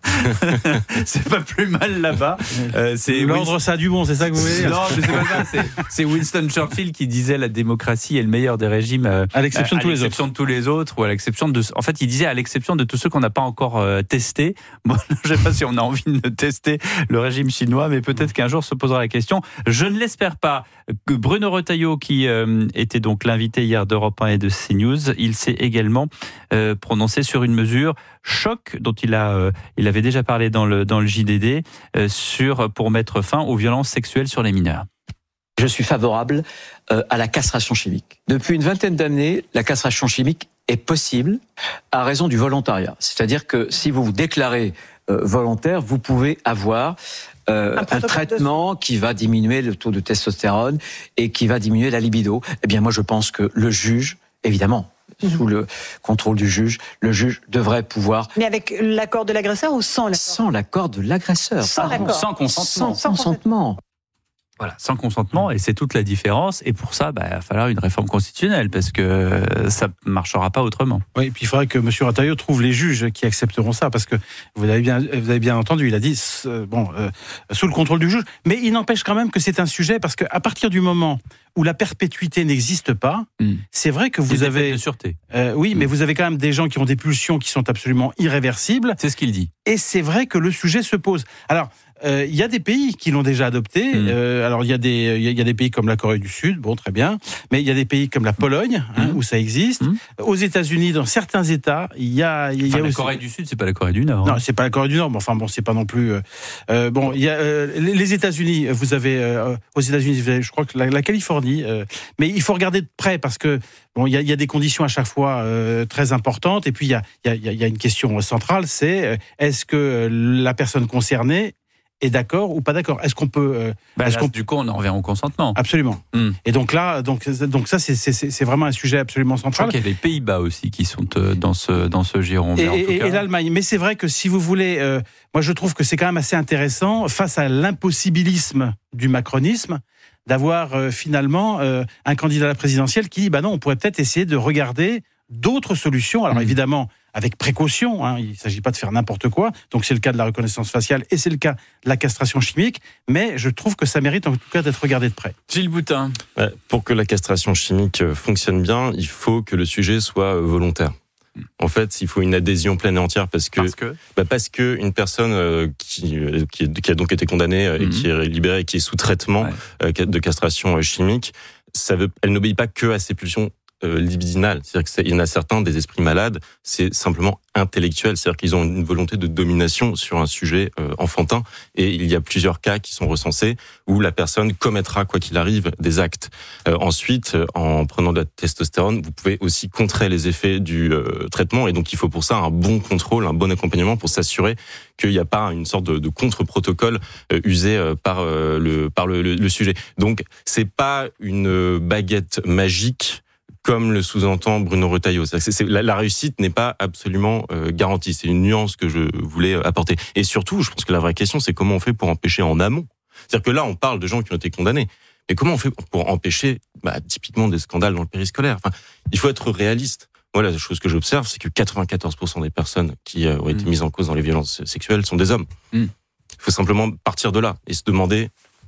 c'est pas plus mal là-bas. Euh, c'est l'ordre, ça a du bon, c'est ça que vous voulez dire ? Non, mais c'est pas ça. C'est, c'est Winston Churchill qui disait la démocratie est le meilleur des régimes, euh, à l'exception de tous les autres. de tous les autres, ou à l'exception de, en fait, il disait à l'exception de tous ceux qu'on n'a pas encore euh, testés. Bon, je sais pas si on a envie de tester le régime chinois, mais peut-être qu'un jour se posera la question. Je ne l'espère pas. Que Bruno Retailleau, qui euh, était donc l'invité hier d'Europe un et de CNews, il s'est également euh, prononcé sur une mesure choc dont il a, euh, il avait déjà parlé dans le dans le J D D euh, sur pour mettre fin aux violences sexuelles sur les mineurs. Je suis favorable euh, à la castration chimique. Depuis une vingtaine d'années, la castration chimique est possible à raison du volontariat. C'est-à-dire que si vous vous déclarez euh, volontaire, vous pouvez avoir euh, un, un traitement de... qui va diminuer le taux de testostérone et qui va diminuer la libido. Eh bien, moi, je pense que le juge, évidemment, mmh. sous le contrôle du juge, le juge devrait pouvoir... Mais avec l'accord de l'agresseur ou sans l'accord ? Sans l'accord de l'agresseur. Sans, sans consentement. Sans, sans consentement. Voilà, sans consentement, et c'est toute la différence. Et pour ça, bah, il va falloir une réforme constitutionnelle, parce que ça ne marchera pas autrement. Oui, et puis il faudrait que M. Retailleau trouve les juges qui accepteront ça, parce que vous avez bien, vous avez bien entendu, il a dit, euh, bon, euh, sous le contrôle du juge, mais il n'empêche quand même que c'est un sujet, parce qu'à partir du moment où la perpétuité n'existe pas, mmh. c'est vrai que vous des avez... de sûreté. Euh, oui, mmh. mais vous avez quand même des gens qui ont des pulsions qui sont absolument irréversibles. C'est ce qu'il dit. Et c'est vrai que le sujet se pose. Alors, il euh, y a des pays qui l'ont déjà adopté. Mmh. Euh, alors, il y a des il y, y a des pays comme la Corée du Sud, bon, très bien. Mais il y a des pays comme la Pologne, hein, mmh. où ça existe. Mmh. Aux États-Unis, dans certains États, il y a... Y a enfin, la aussi... Corée du Sud, c'est pas la Corée du Nord. Non, hein. c'est pas la Corée du Nord, mais enfin, bon, c'est pas non plus... Euh, bon, il y a euh, les États-Unis, vous avez... Euh, aux États-Unis, vous avez, je crois que la, la Californie... Euh, mais il faut regarder de près, parce que bon, il y a, y a des conditions à chaque fois euh, très importantes. Et puis, il y a, y, a, y a une question centrale, c'est euh, est-ce que la personne concernée est d'accord ou pas d'accord ? Est-ce qu'on peut euh, bah, est-ce là, qu'on... Du coup, on en revient au consentement. Absolument. Mm. Et donc là, donc donc ça, c'est, c'est, c'est vraiment un sujet absolument central. Je crois qu'il y a les Pays-Bas aussi qui sont euh, dans ce dans ce giron. Et, en tout et, cas. et l'Allemagne. Mais c'est vrai que si vous voulez, euh, moi je trouve que c'est quand même assez intéressant face à l'impossibilisme du macronisme d'avoir euh, finalement euh, un candidat à la présidentielle qui dit bah non, on pourrait peut-être essayer de regarder d'autres solutions. Alors mmh. évidemment, avec précaution, hein, il ne s'agit pas de faire n'importe quoi. Donc c'est le cas de la reconnaissance faciale et c'est le cas de la castration chimique. Mais je trouve que ça mérite en tout cas d'être regardé de près. Gilles Boutin. Ouais, pour que la castration chimique fonctionne bien, il faut que le sujet soit volontaire. En fait, il faut une adhésion pleine et entière parce que parce que, bah parce que une personne euh, qui, qui, qui a donc été condamnée euh, et mmh. qui est libérée et qui est sous traitement ouais. euh, de castration chimique, ça veut, elle n'obéit pas que à ses pulsions euh, libidinales. C'est-à-dire qu'il y en a certains des esprits malades, c'est simplement intellectuel, c'est-à-dire qu'ils ont une volonté de domination sur un sujet euh, enfantin. Et il y a plusieurs cas qui sont recensés où la personne commettra, quoi qu'il arrive, des actes. Euh, ensuite, euh, en prenant de la testostérone, vous pouvez aussi contrer les effets du euh, traitement. Et donc, il faut pour ça un bon contrôle, un bon accompagnement pour s'assurer qu'il n'y a pas une sorte de, de contre-protocole euh, usé euh, par euh, le par le, le, le sujet. Donc, c'est pas une baguette magique comme le sous-entend Bruno Retailleau. C'est, c'est, la, la réussite n'est pas absolument euh, garantie. C'est une nuance que je voulais apporter. Et surtout, je pense que la vraie question, c'est comment on fait pour empêcher en amont. C'est-à-dire que là, on parle de gens qui ont été condamnés. Mais comment on fait pour empêcher, bah, typiquement, des scandales dans le périscolaire ? Enfin, il faut être réaliste. Moi, la chose que j'observe, c'est que quatre-vingt-quatorze pour cent des personnes qui euh, ont été mmh. mises en cause dans les violences sexuelles sont des hommes. Mmh. Il faut simplement partir de là et se demander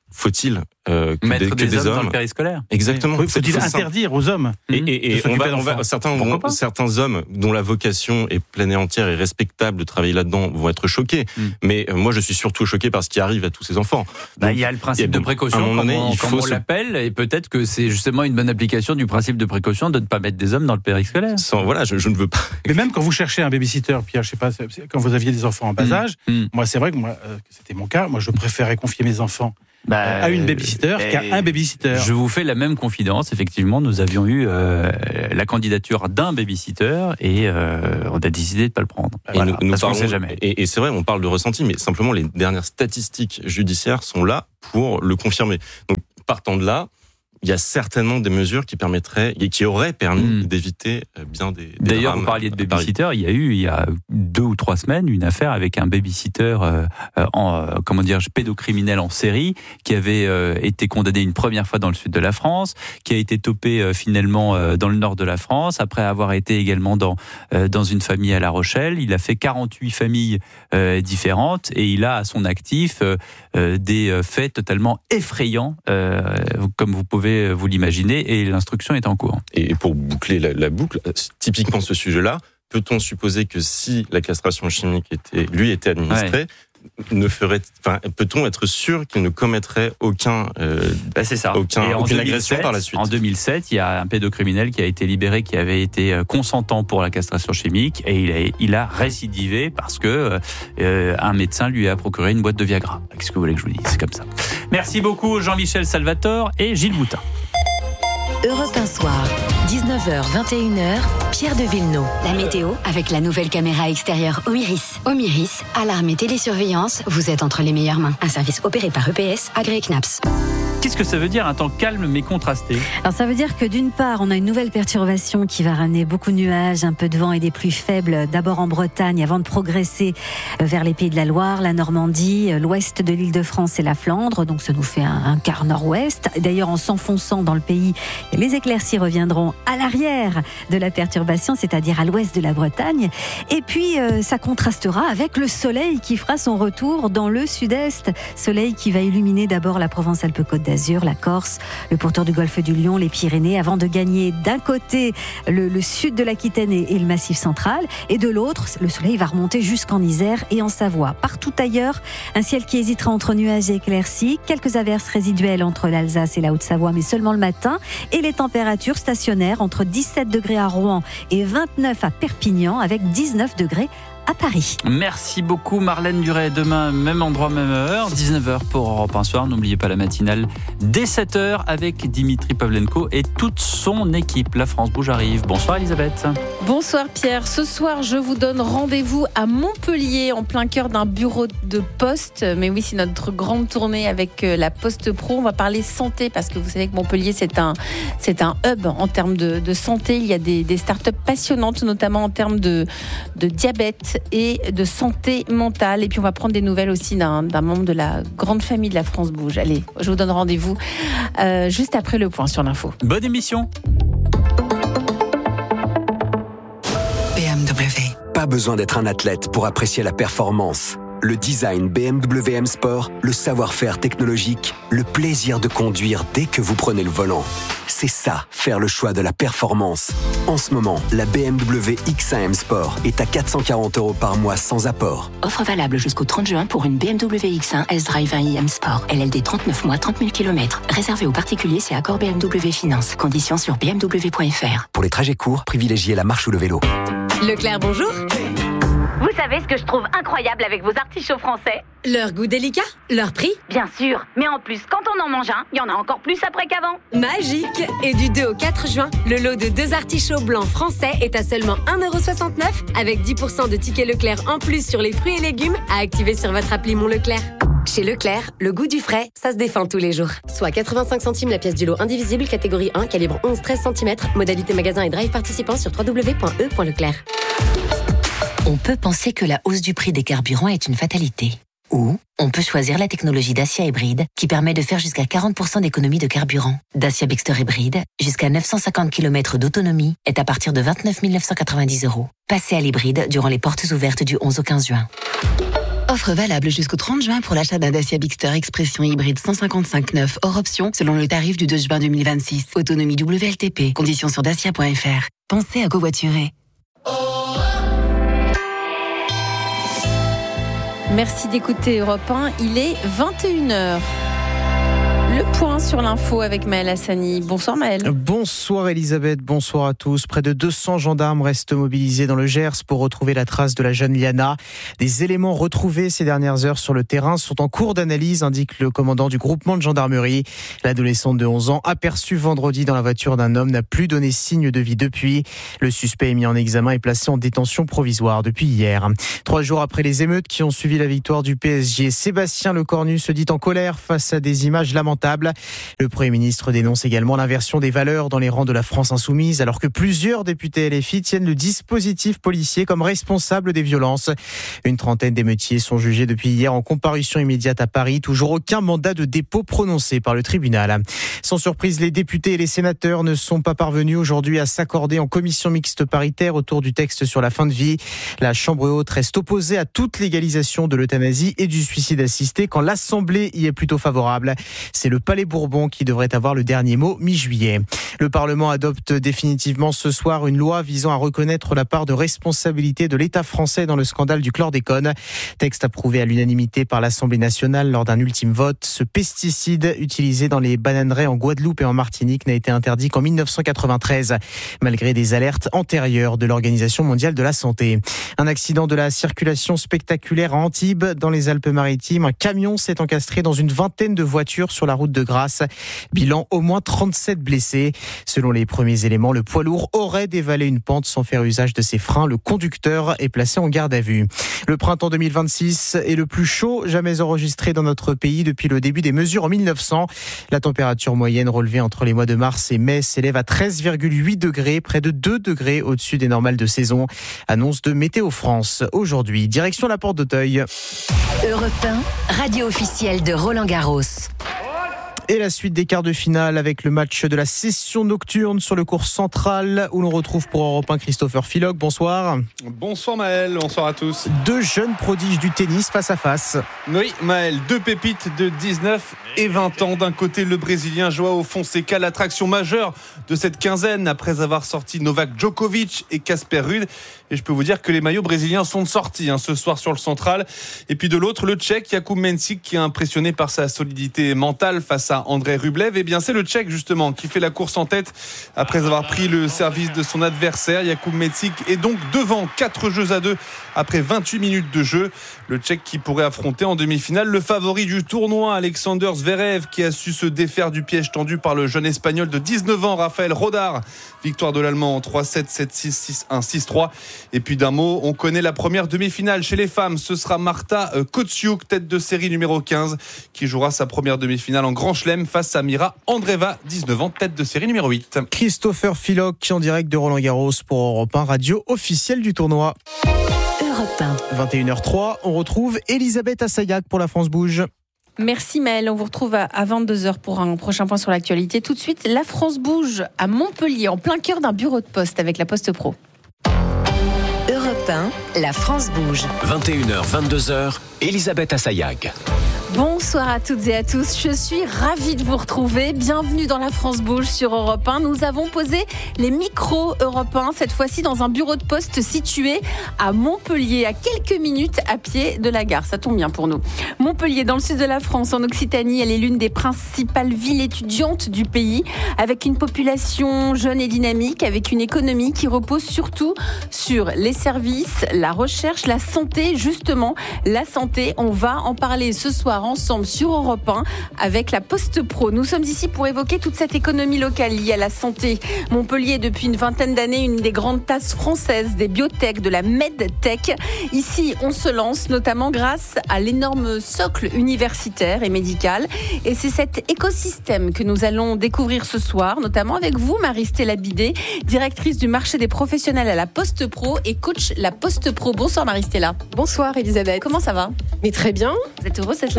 faut-il euh, que mettre des, que des, des hommes hommes dans le périscolaire? Exactement. Oui, faut-il interdire aux hommes Et, et, et on va, on va, certains, vont, certains hommes dont la vocation est pleine et entière et respectable de travailler là-dedans vont être choqués. Mm. Mais euh, moi, je suis surtout choqué par ce qui arrive à tous ces enfants. Bah, il y a le principe de précaution, comme donné, on, comme on se... l'appelle, et peut-être que c'est justement une bonne application du principe de précaution de ne pas mettre des hommes dans le périscolaire. Sans, voilà, je, je ne veux pas. Mais même quand vous cherchez un babysitter, Pierre, je sais pas, quand vous aviez des enfants en bas âge, mm. mm. moi, c'est vrai que moi, euh, c'était mon cas. Moi, je préférais confier mes enfants Bah, à une babysitter qu'à un babysitter. Je vous fais la même confidence. Effectivement, nous avions eu euh, la candidature d'un babysitter et euh, on a décidé de ne pas le prendre. Et voilà, nous, nous parlons, sait jamais. Et, et c'est vrai, on parle de ressenti, mais simplement les dernières statistiques judiciaires sont là pour le confirmer. Donc, partant de là, il y a certainement des mesures qui permettraient et qui auraient permis mmh. d'éviter bien des, des D'ailleurs, drames. Vous parliez de babysitter. Il y a eu, il y a deux ou trois semaines, une affaire avec un babysitter, euh, en, euh, comment dire, pédocriminel en série, qui avait euh, été condamné une première fois dans le sud de la France, qui a été topé euh, finalement euh, dans le nord de la France, après avoir été également dans euh, dans une famille à La Rochelle. Il a fait quarante-huit familles euh, différentes et il a à son actif euh, euh, des faits totalement effrayants, euh, comme vous pouvez vous l'imaginez, et l'instruction est en cours. Et pour boucler la, la boucle, typiquement ce sujet-là, peut-on supposer que si la castration chimique était, lui était administrée, ouais. ne ferait, enfin, peut-on être sûr qu'il ne commettrait aucun, euh, ben c'est ça. aucun, et en aucune deux mille sept, agression par la suite. En deux mille sept, il y a un pédocriminel qui a été libéré, qui avait été consentant pour la castration chimique, et il a, il a récidivé parce que euh, un médecin lui a procuré une boîte de Viagra. Qu'est-ce que vous voulez que je vous dise? C'est comme ça. Merci beaucoup Jean-Michel Salvatore et Gilles Boutin. Europe un soir, dix-neuf heures vingt et une heures, Pierre de Villeneuve. La météo avec la nouvelle caméra extérieure Omiris. Omiris, alarme et télésurveillance, vous êtes entre les meilleures mains. Un service opéré par E P S, agréé C N A P S. Qu'est-ce que ça veut dire un temps calme mais contrasté? Alors ça veut dire que d'une part, on a une nouvelle perturbation qui va ramener beaucoup de nuages, un peu de vent et des pluies faibles, d'abord en Bretagne avant de progresser vers les Pays de la Loire, la Normandie, l'ouest de l'Île-de-France et la Flandre. Donc ça nous fait un, un quart nord-ouest. D'ailleurs, en s'enfonçant dans le pays, les éclaircies reviendront à l'arrière de la perturbation, c'est-à-dire à l'ouest de la Bretagne. Et puis, euh, ça contrastera avec le soleil qui fera son retour dans le sud-est. Soleil qui va illuminer d'abord la Provence-Alpes-Côte d'Azur, la Corse, le pourtour du golfe du Lion, les Pyrénées, avant de gagner d'un côté le, le sud de l'Aquitaine et, et le Massif central, et de l'autre, le soleil va remonter jusqu'en Isère et en Savoie. Partout ailleurs, un ciel qui hésitera entre nuages et éclaircies, quelques averses résiduelles entre l'Alsace et la Haute-Savoie, mais seulement le matin, et les températures stationnaires entre dix-sept degrés à Rouen et vingt-neuf à Perpignan, avec dix-neuf degrés à Paris. Merci beaucoup Marlène Duret. Demain, même endroit, même heure, dix-neuf heures pour Europe un soir. N'oubliez pas la matinale dès sept heures avec Dimitri Pavlenko et toute son équipe. La France Bouge arrive. Bonsoir Elisabeth. Bonsoir Pierre. Ce soir, je vous donne rendez-vous à Montpellier, en plein cœur d'un bureau de poste. Mais oui, c'est notre grande tournée avec la Poste Pro. On va parler santé parce que vous savez que Montpellier, c'est un, c'est un hub en termes de, de santé. Il y a des, des startups passionnantes, notamment en termes de, de diabète et de santé mentale. Et puis on va prendre des nouvelles aussi d'un, d'un membre de la grande famille de la France Bouge. Allez, je vous donne rendez-vous euh, juste après le point sur l'info. Bonne émission. B M W. Pas besoin d'être un athlète pour apprécier la performance. Le design B M W M Sport, le savoir-faire technologique, le plaisir de conduire dès que vous prenez le volant. C'est ça, faire le choix de la performance. En ce moment, la B M W X un M Sport est à quatre cent quarante euros par mois sans apport. Offre valable jusqu'au trente juin pour une B M W X un S-Drive un i M Sport. L L D trente-neuf mois, trente mille kilomètres. Réservé aux particuliers, c'est accord B M W Finance. Conditions sur b m w point f r. Pour les trajets courts, privilégiez la marche ou le vélo. Leclerc, bonjour. Vous savez ce que je trouve incroyable avec vos artichauts français? Leur goût délicat, leur prix. Bien sûr, mais en plus, quand on en mange un, il y en a encore plus après qu'avant. Magique. Et du deux au quatre juin, le lot de deux artichauts blancs français est à seulement un euro soixante-neuf avec dix pour cent de tickets Leclerc en plus sur les fruits et légumes à activer sur votre appli Mon Leclerc. Chez Leclerc, le goût du frais, ça se défend tous les jours. Soit quatre-vingt-cinq centimes la pièce du lot indivisible, catégorie un, calibre onze à treize centimètres. Modalité magasin et drive participant sur w w w point e point leclerc. On peut penser que la hausse du prix des carburants est une fatalité. Ou on peut choisir la technologie Dacia Hybride qui permet de faire jusqu'à quarante pour cent d'économie de carburant. Dacia Bixter Hybride, jusqu'à neuf cent cinquante kilomètres d'autonomie, est à partir de vingt-neuf mille neuf cent quatre-vingt-dix euros. Passez à l'hybride durant les portes ouvertes du onze au quinze juin. Offre valable jusqu'au trente juin pour l'achat d'un Dacia Bigster Expression hybride cent cinquante-cinq neuf hors option selon le tarif du deux juin deux mille vingt-six. Autonomie W L T P. Conditions sur dacia point f r. Pensez à covoiturer. Merci d'écouter Europe un, il est vingt et une heures. Le point sur l'info avec Maël Hassani. Bonsoir Maël. Bonsoir Elisabeth, bonsoir à tous. Près de deux cents gendarmes restent mobilisés dans le Gers pour retrouver la trace de la jeune Liana. Des éléments retrouvés ces dernières heures sur le terrain sont en cours d'analyse, indique le commandant du groupement de gendarmerie. L'adolescente de onze ans, aperçue vendredi dans la voiture d'un homme, n'a plus donné signe de vie depuis. Le suspect est mis en examen et placé en détention provisoire depuis hier. Trois jours après les émeutes qui ont suivi la victoire du P S G, Sébastien Lecornu se dit en colère face à des images lamentables. Le Premier ministre dénonce également l'inversion des valeurs dans les rangs de la France insoumise, alors que plusieurs députés L F I tiennent le dispositif policier comme responsable des violences. Une trentaine d'émeutiers sont jugés depuis hier en comparution immédiate à Paris. Toujours aucun mandat de dépôt prononcé par le tribunal. Sans surprise, les députés et les sénateurs ne sont pas parvenus aujourd'hui à s'accorder en commission mixte paritaire autour du texte sur la fin de vie. La Chambre haute reste opposée à toute légalisation de l'euthanasie et du suicide assisté quand l'Assemblée y est plutôt favorable. C'est le Palais Bourbon qui devrait avoir le dernier mot mi-juillet. Le Parlement adopte définitivement ce soir une loi visant à reconnaître la part de responsabilité de l'État français dans le scandale du chlordécone. Texte approuvé à l'unanimité par l'Assemblée nationale lors d'un ultime vote. Ce pesticide utilisé dans les bananeraies en Guadeloupe et en Martinique n'a été interdit qu'en mille neuf cent quatre-vingt-treize, malgré des alertes antérieures de l'Organisation mondiale de la santé. Un accident de la circulation spectaculaire à Antibes, dans les Alpes-Maritimes. Un camion s'est encastré dans une vingtaine de voitures sur la route de Grasse. Bilan, au moins trente-sept blessés. Selon les premiers éléments, le poids lourd aurait dévalé une pente sans faire usage de ses freins. Le conducteur est placé en garde à vue. Le printemps deux mille vingt-six est le plus chaud jamais enregistré dans notre pays depuis le début des mesures en mille neuf cents. La température moyenne relevée entre les mois de mars et mai s'élève à treize virgule huit degrés, près de deux degrés au-dessus des normales de saison. Annonce de Météo France. Aujourd'hui, direction la Porte d'Auteuil. Europe un, radio officielle de Roland Garros. Et la suite des quarts de finale avec le match de la session nocturne sur le court central où l'on retrouve pour Europe un Christopher Filoc. Bonsoir. Bonsoir Maël, bonsoir à tous. Deux jeunes prodiges du tennis face à face. Oui Maël, deux pépites de dix-neuf et vingt ans. D'un côté le Brésilien Joao Fonseca, l'attraction majeure de cette quinzaine après avoir sorti Novak Djokovic et Casper Ruud. Et je peux vous dire que les maillots brésiliens sont sortis hein, ce soir sur le central. Et puis de l'autre, le Tchèque Jakub Mensik qui est impressionné par sa solidité mentale face à Andrei Rublev. Et bien c'est le Tchèque justement qui fait la course en tête après avoir pris le service de son adversaire. Jakub Mensik est donc devant quatre jeux à deux après vingt-huit minutes de jeu. Le Tchèque qui pourrait affronter en demi-finale le favori du tournoi, Alexander Zverev, qui a su se défaire du piège tendu par le jeune espagnol de dix-neuf ans, Raphaël Rodar. Victoire de l'Allemand en trois sept, sept six, six un, six trois. Et puis d'un mot, on connaît la première demi-finale chez les femmes. Ce sera Marta Kotsiuk, tête de série numéro quinze, qui jouera sa première demi-finale en Grand Chelem face à Mira Andreeva, dix-neuf ans, tête de série numéro huit. Christopher Filoc en direct de Roland Garros pour Europe un, radio officielle du tournoi. Europe un. vingt et une heures trois, on retrouve Elisabeth Assayag pour La France Bouge. Merci Maëlle, on vous retrouve à vingt-deux heures pour un prochain point sur l'actualité. Tout de suite, La France bouge à Montpellier, en plein cœur d'un bureau de poste avec la Poste Pro. Europe un, La France bouge. vingt et une heures, vingt-deux heures, Elisabeth Assayag. Bonsoir à toutes et à tous, je suis ravie de vous retrouver. Bienvenue dans La France bouge sur Europe un. Nous avons posé les micros Europe un, cette fois-ci dans un bureau de poste situé à Montpellier, à quelques minutes à pied de la gare. Ça tombe bien pour nous. Montpellier, dans le sud de la France, en Occitanie, elle est l'une des principales villes étudiantes du pays, avec une population jeune et dynamique, avec une économie qui repose surtout sur les services, la recherche, la santé. Justement, la santé, on va en parler ce soir ensemble sur Europe un avec la Poste Pro. Nous sommes ici pour évoquer toute cette économie locale liée à la santé. Montpellier est depuis une vingtaine d'années une des grandes tasses françaises des biotech, de la medtech. Ici, on se lance notamment grâce à l'énorme socle universitaire et médical. Et c'est cet écosystème que nous allons découvrir ce soir, notamment avec vous, Marie-Stella Bidet, directrice du marché des professionnels à la Poste Pro et coach la Poste Pro. Bonsoir Marie-Stella. Bonsoir Elisabeth. Comment ça va ? Mais très bien. Vous êtes heureuse d'être là ?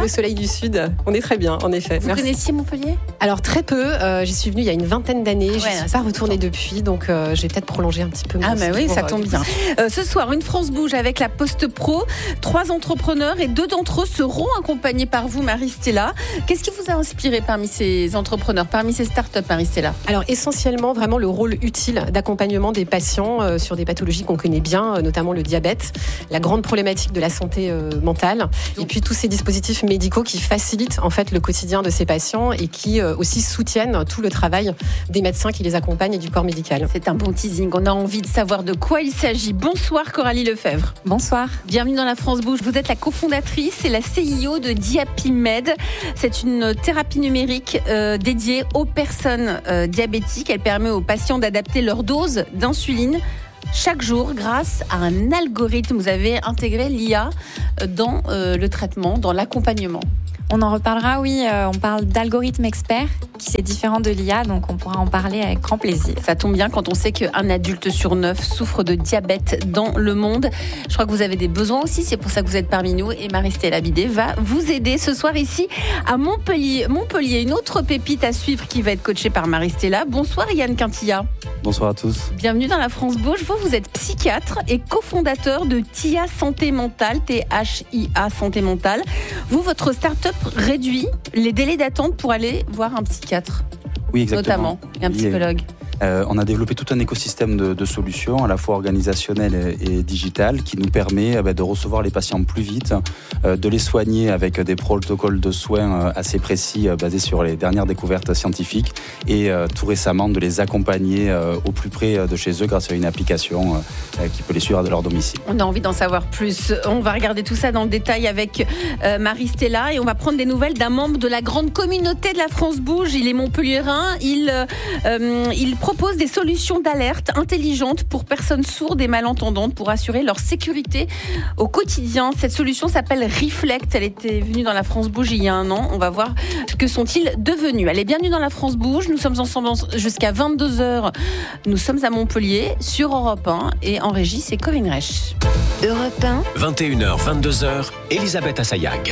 le soleil du sud. On est très bien, en effet. Vous Merci. connaissiez Montpellier ? Alors très peu. Euh, j'y suis venue il y a une vingtaine d'années. Ouais, je ne suis pas retournée depuis, donc euh, je vais peut-être prolonger un petit peu. Ah bah oui, ça euh, tombe bien. Euh, ce soir, une France bouge avec la Poste Pro. Trois entrepreneurs et deux d'entre eux seront accompagnés par vous, Marie-Stella. Qu'est-ce qui vous a inspiré parmi ces entrepreneurs, parmi ces startups, Marie-Stella ? Alors essentiellement vraiment le rôle utile d'accompagnement des patients euh, sur des pathologies qu'on connaît bien, euh, notamment le diabète, la grande problématique de la santé euh, mentale, et puis tous ces dispositifs médicaux qui facilitent en fait le quotidien de ces patients et qui euh, aussi soutiennent tout le travail des médecins qui les accompagnent et du corps médical. C'est un bon teasing. On a envie de savoir de quoi il s'agit. Bonsoir Coralie Lefebvre. Bonsoir. Bienvenue dans la France Bouge. Vous êtes la cofondatrice et la C I O de DiapiMed. C'est une thérapie numérique euh, dédiée aux personnes euh, diabétiques. Elle permet aux patients d'adapter leur dose d'insuline chaque jour grâce à un algorithme. Vous avez intégré l'I A dans euh, le traitement, dans l'accompagnement. On en reparlera, oui. Euh, on parle d'algorithme expert, qui c'est différent de l'I A, donc on pourra en parler avec grand plaisir. Ça tombe bien quand on sait qu'un adulte sur neuf souffre de diabète dans le monde. Je crois que vous avez des besoins aussi, c'est pour ça que vous êtes parmi nous. Et Marie-Stella Bidet va vous aider ce soir ici à Montpellier. Montpellier, une autre pépite à suivre qui va être coachée par Marie-Stella. Bonsoir Yann Quintilla. Bonsoir à tous. Bienvenue dans la France Bouge. Vous, vous êtes psychiatre et cofondateur de T I A Santé Mentale, T H I A Santé Mentale. Vous, votre start-up réduit les délais d'attente pour aller voir un psychiatre. Oui, exactement. Notamment, et un psychologue. Euh, on a développé tout un écosystème de, de solutions, à la fois organisationnelles et, et digitales, qui nous permet euh, bah, de recevoir les patients plus vite, euh, de les soigner avec des protocoles de soins euh, assez précis, euh, basés sur les dernières découvertes scientifiques, et euh, tout récemment de les accompagner euh, au plus près de chez eux grâce à une application euh, qui peut les suivre de leur domicile. On a envie d'en savoir plus. On va regarder tout ça dans le détail avec euh, Marie-Stella, et on va prendre des nouvelles d'un membre de la grande communauté de la France Bouge. Il est montpelliérain. Il, euh, il propose des solutions d'alerte intelligentes pour personnes sourdes et malentendantes pour assurer leur sécurité au quotidien. Cette solution s'appelle Reflect. Elle était venue dans la France Bouge il y a un an. On va voir ce que sont-ils devenus. Allez, bienvenue dans la France Bouge. Nous sommes ensemble jusqu'à vingt-deux heures. Nous sommes à Montpellier sur Europe un et en régie, c'est Corinne Reich. Europe un. vingt et une heures, vingt-deux heures, Elisabeth Assayag.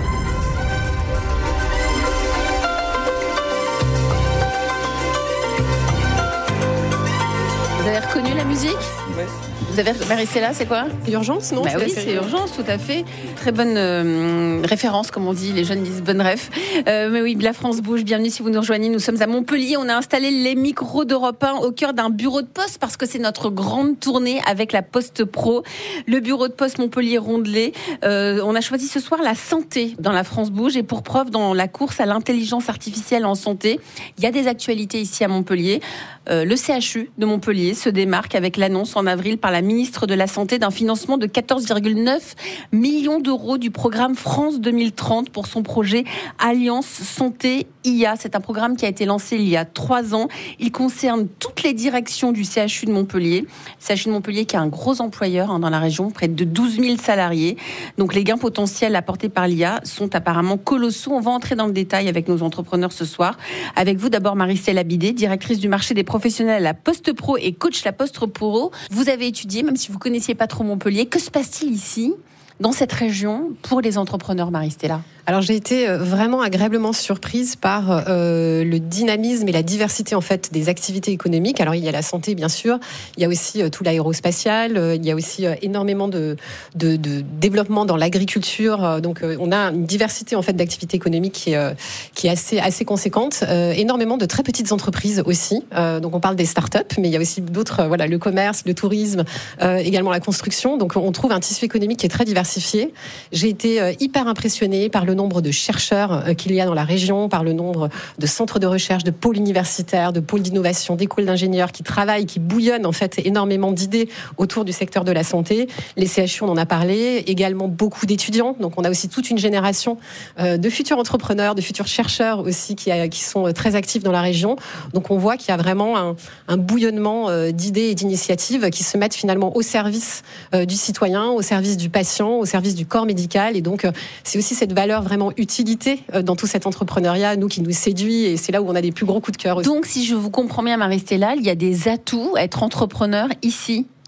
Vous avez reconnu la musique ? Ouais. Vous avez Marie-Stella, c'est quoi ? C'est Urgence, non ? Bah c'est oui, c'est Urgence, tout à fait. Très bonne euh, référence, comme on dit. Les jeunes disent bonne ref. Euh, mais oui, la France bouge. Bienvenue si vous nous rejoignez. Nous sommes à Montpellier. On a installé les micros d'Europe un au cœur d'un bureau de poste parce que c'est notre grande tournée avec la Poste Pro. Le bureau de poste Montpellier-Rondelet. Euh, on a choisi ce soir la santé dans la France bouge. Et pour preuve, dans la course à l'intelligence artificielle en santé, il y a des actualités ici à Montpellier. Euh, le C H U de Montpellier se démarque avec l'annonce en avril par la ministre de la Santé d'un financement de quatorze virgule neuf millions d'euros du programme France deux mille trente pour son projet Alliance Santé I A. C'est un programme qui a été lancé il y a trois ans. Il concerne toutes les directions du C H U de Montpellier. Le C H U de Montpellier qui est un gros employeur hein, dans la région, près de douze mille salariés. Donc les gains potentiels apportés par l'I A sont apparemment colossaux. On va entrer dans le détail avec nos entrepreneurs ce soir. Avec vous d'abord Marie-Stella Bidet, directrice du marché des professionnels à la Poste Pro et coach la Poste Pro. Vous avez étudié, même si vous ne connaissiez pas trop Montpellier, que se passe-t-il ici, dans cette région, pour les entrepreneurs, Marie-Stella ? Alors j'ai été vraiment agréablement surprise par euh, le dynamisme et la diversité en fait des activités économiques. Alors il y a la santé bien sûr, il y a aussi euh, tout l'aérospatial, euh, il y a aussi euh, énormément de, de, de développement dans l'agriculture. Euh, donc euh, on a une diversité en fait d'activités économiques qui est, euh, qui est assez assez conséquente. Euh, énormément de très petites entreprises aussi. Euh, donc on parle des startups, mais il y a aussi d'autres. Euh, voilà, le commerce, le tourisme, euh, également la construction. Donc on trouve un tissu économique qui est très diversifié. J'ai été euh, hyper impressionnée par le nombre de chercheurs qu'il y a dans la région, par le nombre de centres de recherche, de pôles universitaires, de pôles d'innovation, d'écoles d'ingénieurs qui travaillent, qui bouillonnent en fait énormément d'idées autour du secteur de la santé. Les C H U, on en a parlé, également beaucoup d'étudiants. Donc on a aussi toute une génération de futurs entrepreneurs, de futurs chercheurs aussi qui, a, qui sont très actifs dans la région. Donc on voit qu'il y a vraiment un, un bouillonnement d'idées et d'initiatives qui se mettent finalement au service du citoyen, au service du patient, au service du corps médical. Et donc c'est aussi cette valeur vraiment utilité dans tout cet entrepreneuriat, nous, qui nous séduit, et c'est là où on a des plus gros coups de cœur aussi. Donc, si je vous comprends bien, Marie-Stella, il y a des atouts à être entrepreneur ici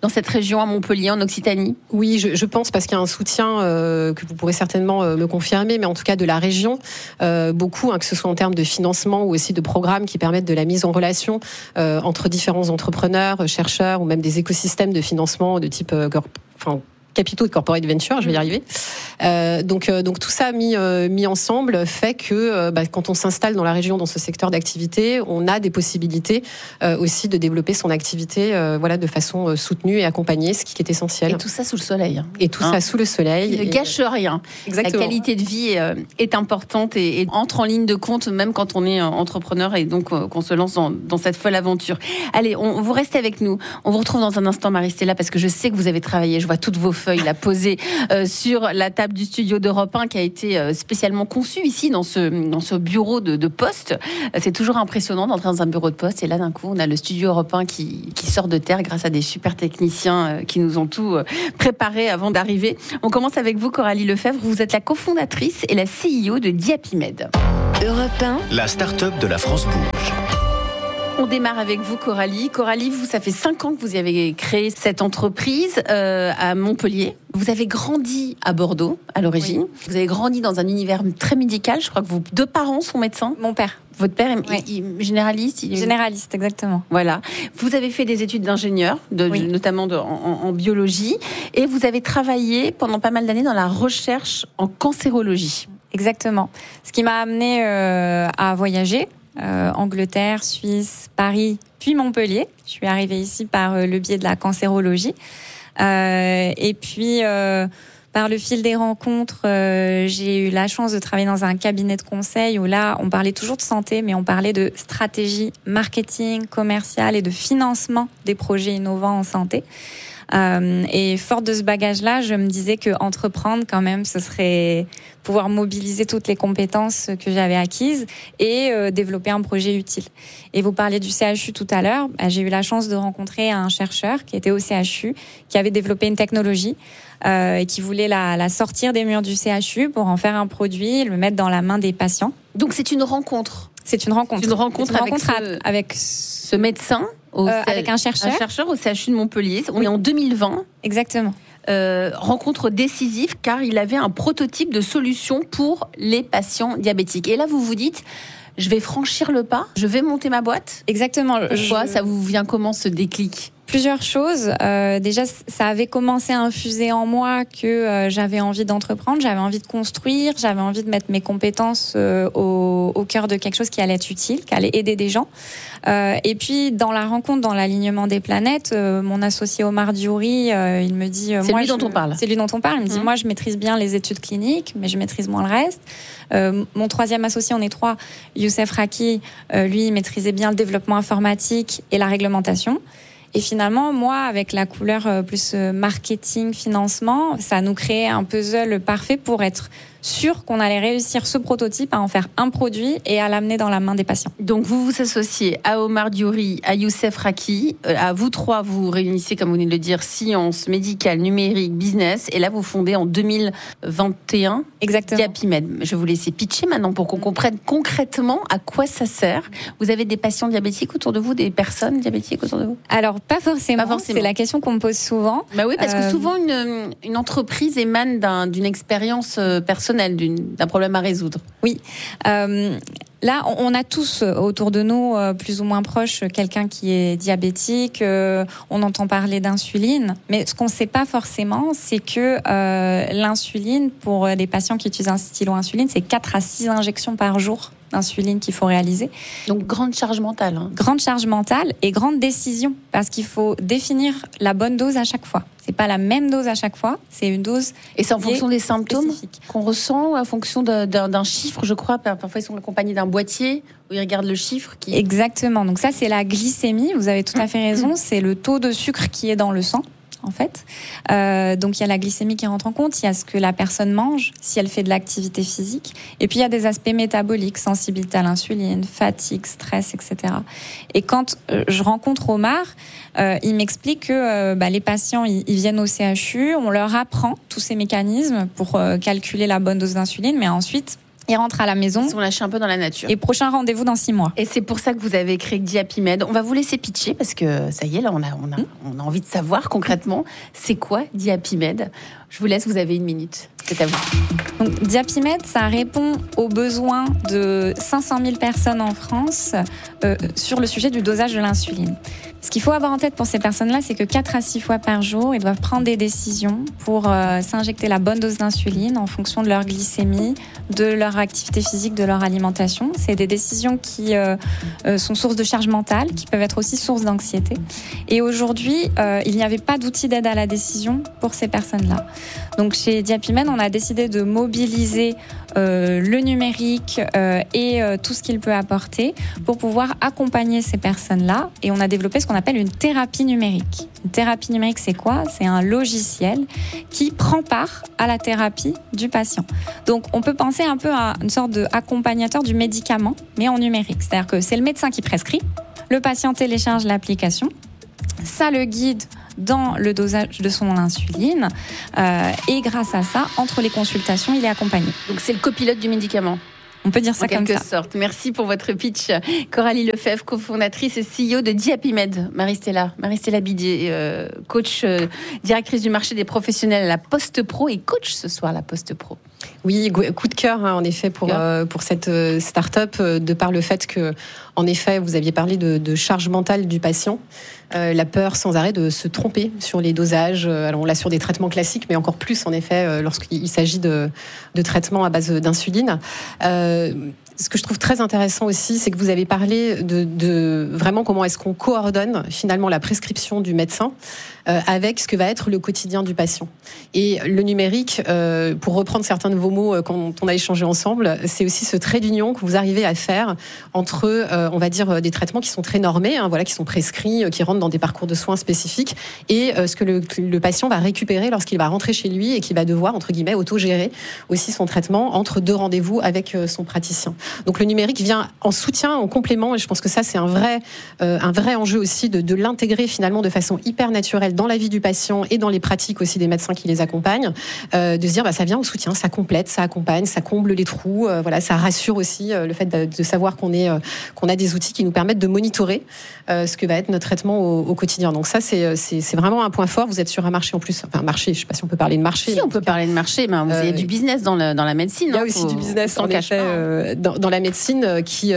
dans cette région, à Montpellier, en Occitanie? Oui, je, je pense, parce qu'il y a un soutien euh, que vous pourrez certainement euh, me confirmer, mais en tout cas de la région, euh, beaucoup, hein, que ce soit en termes de financement ou aussi de programmes qui permettent de la mise en relation euh, entre différents entrepreneurs, chercheurs ou même des écosystèmes de financement de type euh, corp- enfin, capitaux de corporate venture, je vais y arriver. Euh, donc, euh, donc tout ça mis euh, mis ensemble fait que euh, bah, quand on s'installe dans la région, dans ce secteur d'activité, on a des possibilités euh, aussi de développer son activité, euh, voilà, de façon euh, soutenue et accompagnée, ce qui est essentiel. Et tout ça sous le soleil. Hein. Et tout hein. ça sous le soleil. Il ne gâche rien. Exactement. La qualité de vie euh, est importante et, et entre en ligne de compte même quand on est euh, entrepreneur et donc euh, qu'on se lance dans, dans cette folle aventure. Allez, on, vous restez avec nous. On vous retrouve dans un instant, Marie-Stella, parce que je sais que vous avez travaillé. Je vois toutes vos feuilles là posées euh, sur la table du studio d'Europe un qui a été euh, spécialement conçu ici dans ce, dans ce bureau de, de poste. Euh, c'est toujours impressionnant d'entrer dans un bureau de poste et là d'un coup on a le studio Europe un qui, qui sort de terre grâce à des super techniciens euh, qui nous ont tout euh, préparé avant d'arriver. On commence avec vous, Coralie Lefebvre. Vous êtes la cofondatrice et la C E O de Diapimed. Europe un, la start-up de la France bouge. On démarre avec vous, Coralie. Coralie, vous, ça fait cinq ans que vous avez créé cette entreprise euh, à Montpellier. Vous avez grandi à Bordeaux, à l'origine. Oui. Vous avez grandi dans un univers très médical. Je crois que vos deux parents sont médecins. Mon père. Votre père est oui. il, il, généraliste il est... Généraliste, exactement. Voilà. Vous avez fait des études d'ingénieur, de, oui. notamment de, en, en biologie. Et vous avez travaillé pendant pas mal d'années dans la recherche en cancérologie. Exactement. Ce qui m'a amené euh, à voyager. Euh, Angleterre, Suisse, Paris, puis Montpellier. Je suis arrivée ici par euh, le biais de la cancérologie. Euh, et puis, euh, par le fil des rencontres, euh, j'ai eu la chance de travailler dans un cabinet de conseil où là, on parlait toujours de santé, mais on parlait de stratégie marketing, commerciale et de financement des projets innovants en santé. Euh, et forte de ce bagage-là, je me disais que entreprendre, quand même, ce serait pouvoir mobiliser toutes les compétences que j'avais acquises et euh, développer un projet utile. Et vous parliez du C H U tout à l'heure. Bah, j'ai eu la chance de rencontrer un chercheur qui était au C H U, qui avait développé une technologie euh, et qui voulait la, la sortir des murs du C H U pour en faire un produit, le mettre dans la main des patients. Donc c'est une rencontre. C'est une rencontre. C'est une rencontre, une avec, rencontre ce, avec ce médecin. Au euh, avec un chercheur. Un chercheur au C H U de Montpellier. On oui. est en deux mille vingt. Exactement. Euh, rencontre décisive car il avait un prototype de solution pour les patients diabétiques. Et là, vous vous dites, je vais franchir le pas, je vais monter ma boîte. Exactement. Pourquoi je... ça vous vient comment ce déclic? Plusieurs choses. Euh, déjà, ça avait commencé à infuser en moi que euh, j'avais envie d'entreprendre, j'avais envie de construire, j'avais envie de mettre mes compétences euh, au, au cœur de quelque chose qui allait être utile, qui allait aider des gens. Euh, et puis, dans la rencontre, dans l'alignement des planètes, euh, mon associé Omar Diouri, euh, il me dit... Euh, c'est moi, lui je, dont on parle. C'est lui dont on parle. Il me dit, mmh. moi, je maîtrise bien les études cliniques, mais je maîtrise moins le reste. Euh, mon troisième associé, on est trois, Youssef Raki, euh, lui, il maîtrisait bien le développement informatique et la réglementation. Et finalement, moi, avec la couleur plus marketing, financement, ça nous créait un puzzle parfait pour être sûr qu'on allait réussir ce prototype à en faire un produit et à l'amener dans la main des patients. Donc vous vous associez à Omar Diouri, à Youssef Raki, à vous trois, vous réunissez, comme vous venez de le dire, sciences, médicales, numérique, business, et là vous fondez en deux mille vingt et un Exactement. Diapimed. Je vais vous laisser pitcher maintenant pour qu'on comprenne concrètement à quoi ça sert. Vous avez des patients diabétiques autour de vous, des personnes diabétiques autour de vous? Alors pas forcément, pas forcément. C'est la question qu'on me pose souvent. Bah oui, parce euh... que souvent une, une entreprise émane d'un, d'une expérience personnelle, D'une, d'un problème à résoudre. Oui. Euh, là, on a tous autour de nous, plus ou moins proches, quelqu'un qui est diabétique. Euh, on entend parler d'insuline. Mais ce qu'on ne sait pas forcément, c'est que euh, l'insuline, pour les patients qui utilisent un stylo insuline, c'est quatre à six injections par jour d'insuline qu'il faut réaliser. Donc, grande charge mentale. Hein. Grande charge mentale et grande décision. Parce qu'il faut définir la bonne dose à chaque fois. C'est pas la même dose à chaque fois, c'est une dose. Et c'est en fonction des symptômes spécifique. Qu'on ressent ou en fonction de, de, d'un chiffre, je crois. Parfois, ils sont accompagnés d'un boîtier où ils regardent le chiffre. Qui... Exactement. Donc ça, c'est la glycémie. Vous avez tout à fait raison. C'est le taux de sucre qui est dans le sang, en fait. Euh, donc, il y a la glycémie qui rentre en compte. Il y a ce que la personne mange, si elle fait de l'activité physique. Et puis, il y a des aspects métaboliques, sensibilité à l'insuline, fatigue, stress, et cetera. Et quand euh, je rencontre Omar, euh, il m'explique que euh, bah, les patients, ils, ils viennent au C H U, on leur apprend tous ces mécanismes pour euh, calculer la bonne dose d'insuline, mais ensuite, Ils rentrent à la maison. Ils sont lâchés un peu dans la nature. Et prochain rendez-vous dans six mois. Et c'est pour ça que vous avez créé Diapimed. On va vous laisser pitcher parce que ça y est, là, on a, on a, on a envie de savoir concrètement c'est quoi Diapimed. Je vous laisse, vous avez une minute. C'est à vous. Donc, Diapimed, ça répond aux besoins de cinq cent mille personnes en France euh, sur le sujet du dosage de l'insuline. Ce qu'il faut avoir en tête pour ces personnes-là, c'est que quatre à six fois par jour, ils doivent prendre des décisions pour euh, s'injecter la bonne dose d'insuline en fonction de leur glycémie, de leur activité physique, de leur alimentation. C'est des décisions qui euh, euh, sont source de charge mentale, qui peuvent être aussi source d'anxiété. Et aujourd'hui, euh, il n'y avait pas d'outil d'aide à la décision pour ces personnes-là. Donc chez Diapimed, on a décidé de mobiliser euh, le numérique euh, et euh, tout ce qu'il peut apporter pour pouvoir accompagner ces personnes-là. Et on a développé ce qu'on appelle une thérapie numérique. Une thérapie numérique, c'est quoi ? C'est un logiciel qui prend part à la thérapie du patient. Donc on peut penser un peu à une sorte d'accompagnateur du médicament, mais en numérique. C'est-à-dire que c'est le médecin qui prescrit, le patient télécharge l'application, ça le guide dans le dosage de son insuline euh, et grâce à ça, entre les consultations, il est accompagné. Donc c'est le copilote du médicament. On peut dire ça en comme quelque ça. sorte. Merci pour votre pitch. Coralie Lefebvre, cofondatrice et C E O de Diapimed. Marie-Stella, Marie-Stella Bidier, euh, coach, euh, directrice du marché des professionnels à la Poste Pro et coach ce soir à la Poste Pro. Oui, coup de cœur hein, en effet pour euh, pour cette euh, start-up euh, de par le fait que en effet vous aviez parlé de, de charge mentale du patient, euh, la peur sans arrêt de se tromper sur les dosages. Alors on l'a sur des traitements classiques, mais encore plus en effet euh, lorsqu'il s'agit de de traitements à base d'insuline. Euh, Ce que je trouve très intéressant aussi, c'est que vous avez parlé de, de vraiment comment est-ce qu'on coordonne finalement la prescription du médecin euh, avec ce que va être le quotidien du patient. Et le numérique, euh, pour reprendre certains de vos mots euh, quand on a échangé ensemble, c'est aussi ce trait d'union que vous arrivez à faire entre, euh, on va dire, des traitements qui sont très normés, hein, voilà, qui sont prescrits, euh, qui rentrent dans des parcours de soins spécifiques, et euh, ce que le, le patient va récupérer lorsqu'il va rentrer chez lui et qui va devoir, entre guillemets, autogérer aussi son traitement entre deux rendez-vous avec euh, son praticien. Donc le numérique vient en soutien, en complément, et je pense que ça c'est un vrai, euh, un vrai enjeu aussi de, de l'intégrer finalement de façon hyper naturelle dans la vie du patient et dans les pratiques aussi des médecins qui les accompagnent, euh, de se dire bah, ça vient au soutien, ça complète, ça accompagne, ça comble les trous, euh, voilà, ça rassure aussi euh, le fait de, de savoir qu'on est, euh, qu'on a des outils qui nous permettent de monitorer euh, ce que va être notre traitement au, au quotidien. Donc ça c'est, c'est, c'est vraiment un point fort. Vous êtes sur un marché en plus, enfin marché, je sais pas si on peut parler de marché. Si on peut parler de marché, mais il euh, y a du business dans, le, dans la médecine. Il y a hein, aussi faut, du business en effet euh, dans, dans la médecine qui,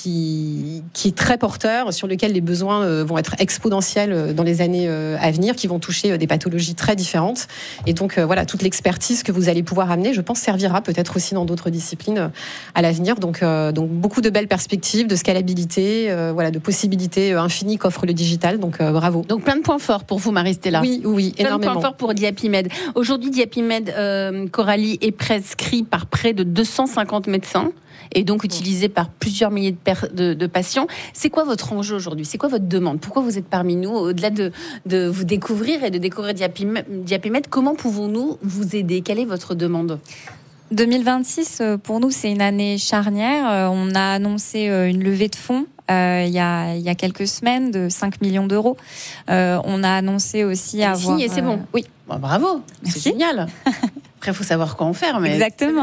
qui, qui est très porteur, sur lequel les besoins vont être exponentiels dans les années à venir, qui vont toucher des pathologies très différentes. Et donc, voilà, toute l'expertise que vous allez pouvoir amener, je pense, servira peut-être aussi dans d'autres disciplines à l'avenir. Donc, donc beaucoup de belles perspectives, de scalabilité, voilà, de possibilités infinies qu'offre le digital. Donc, bravo. Donc, plein de points forts pour vous, Marie-Stella. Oui, oui, plein énormément. Plein de points forts pour Diapimed. Aujourd'hui, Diapimed, euh, Coralie, est prescrit par près de deux cent cinquante médecins et donc utilisé par plusieurs milliers de, per- de, de patients. C'est quoi votre enjeu aujourd'hui ? C'est quoi votre demande ? Pourquoi vous êtes parmi nous ? Au-delà de, de vous découvrir et de découvrir Diapimed, Diapimed, comment pouvons-nous vous aider ? Quelle est votre demande ? deux mille vingt-six, pour nous, c'est une année charnière. On a annoncé une levée de fonds euh, il, y a, il y a quelques semaines de cinq millions d'euros. Euh, on a annoncé aussi c'est avoir... signé, c'est bon. Oui. Bon, bravo, merci. C'est génial. Après, il faut savoir quoi en faire. Mais exactement.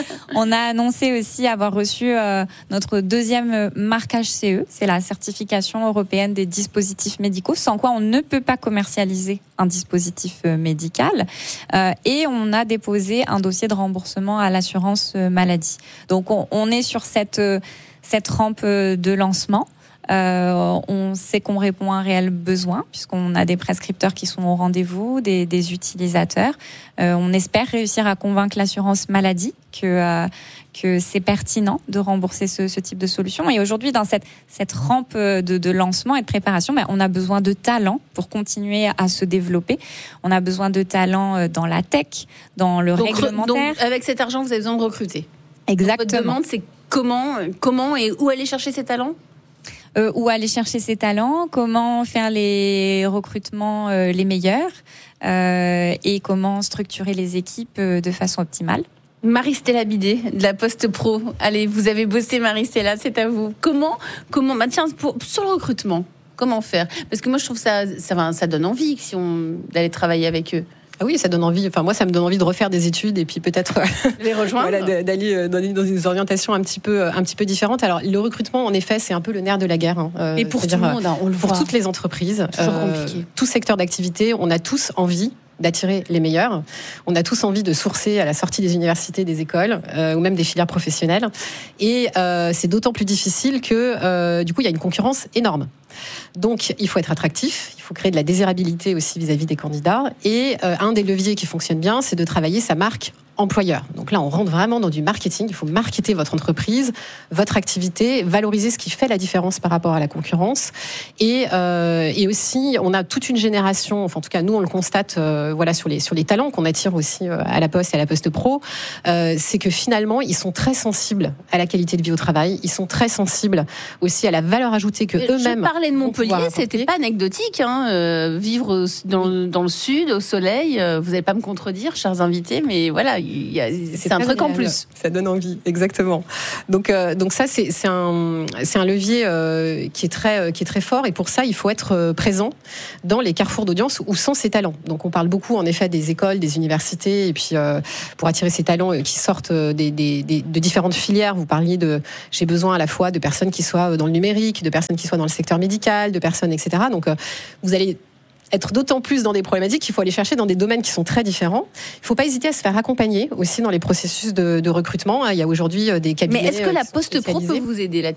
On a annoncé aussi avoir reçu euh, notre deuxième marquage C E, c'est la certification européenne des dispositifs médicaux, sans quoi on ne peut pas commercialiser un dispositif euh, médical. Euh, et on a déposé un dossier de remboursement à l'assurance euh, maladie. Donc, on, on est sur cette, euh, cette rampe de lancement. Euh, on sait qu'on répond à un réel besoin puisqu'on a des prescripteurs qui sont au rendez-vous, des, des utilisateurs. Euh, on espère réussir à convaincre l'assurance maladie que, euh, que c'est pertinent de rembourser ce, ce type de solution. Et aujourd'hui, dans cette, cette rampe de, de lancement et de préparation, ben, on a besoin de talents pour continuer à se développer. On a besoin de talents dans la tech, dans le donc, réglementaire. Donc, avec cet argent, vous avez besoin de recruter. Exactement. Donc, votre demande, c'est comment, comment et où aller chercher ces talents ? Euh, où aller chercher ses talents, comment faire les recrutements euh, les meilleurs euh, et comment structurer les équipes euh, de façon optimale. Marie-Stella Bidet de la Poste Pro. Allez, vous avez bossé, Marie-Stella, c'est à vous. Comment, comment, bah tiens, pour, sur le recrutement, comment faire ? Parce que moi, je trouve ça, ça, ça donne envie si on, d'aller travailler avec eux. Ah oui, ça donne envie. Enfin, moi, ça me donne envie de refaire des études et puis peut-être les rejoindre, voilà, d'aller dans une orientation un petit peu, un petit peu différente. Alors, le recrutement, en effet, c'est un peu le nerf de la guerre. Hein. Et pour tout le monde, on le pour voit. toutes les entreprises, toujours euh, compliqué. tout secteur d'activité, on a tous envie d'attirer les meilleurs. On a tous envie de sourcer à la sortie des universités, des écoles, euh, ou même des filières professionnelles. Et euh, c'est d'autant plus difficile que, euh, du coup, il y a une concurrence énorme. Donc, il faut être attractif, il faut créer de la désirabilité aussi vis-à-vis des candidats. Et euh, un des leviers qui fonctionne bien, c'est de travailler sa marque employeur. Donc là, on rentre vraiment dans du marketing. Il faut marketer votre entreprise, votre activité, valoriser ce qui fait la différence par rapport à la concurrence. Et, euh, et aussi, on a toute une génération, enfin en tout cas nous on le constate, euh, voilà sur les sur les talents qu'on attire aussi euh, à la Poste et à la Poste Pro, euh, c'est que finalement ils sont très sensibles à la qualité de vie au travail. Ils sont très sensibles aussi à la valeur ajoutée que Je eux-mêmes. Je parlais de Montpellier, c'était pas anecdotique. Hein, euh, vivre dans le, dans le sud, au soleil, euh, vous n'allez pas me contredire, chers invités, mais voilà. Y a, c'est, c'est un truc agréable. En plus. Ça donne envie, exactement. Donc, euh, donc ça, c'est, c'est, un, c'est un levier euh, qui, est très, qui est très fort. Et pour ça, il faut être présent dans les carrefours d'audience où sont ces talents. Donc, on parle beaucoup, en effet, des écoles, des universités. Et puis, euh, pour attirer ces talents qui sortent des, des, des, de différentes filières, vous parliez de... J'ai besoin à la fois de personnes qui soient dans le numérique, de personnes qui soient dans le secteur médical, de personnes, et cetera. Donc, euh, vous allez... être d'autant plus dans des problématiques qu'il faut aller chercher dans des domaines qui sont très différents. Il ne faut pas hésiter à se faire accompagner aussi dans les processus de, de recrutement. Il y a aujourd'hui des cabinets. Mais est-ce que la Poste Pro peut vous aider là-dessus ?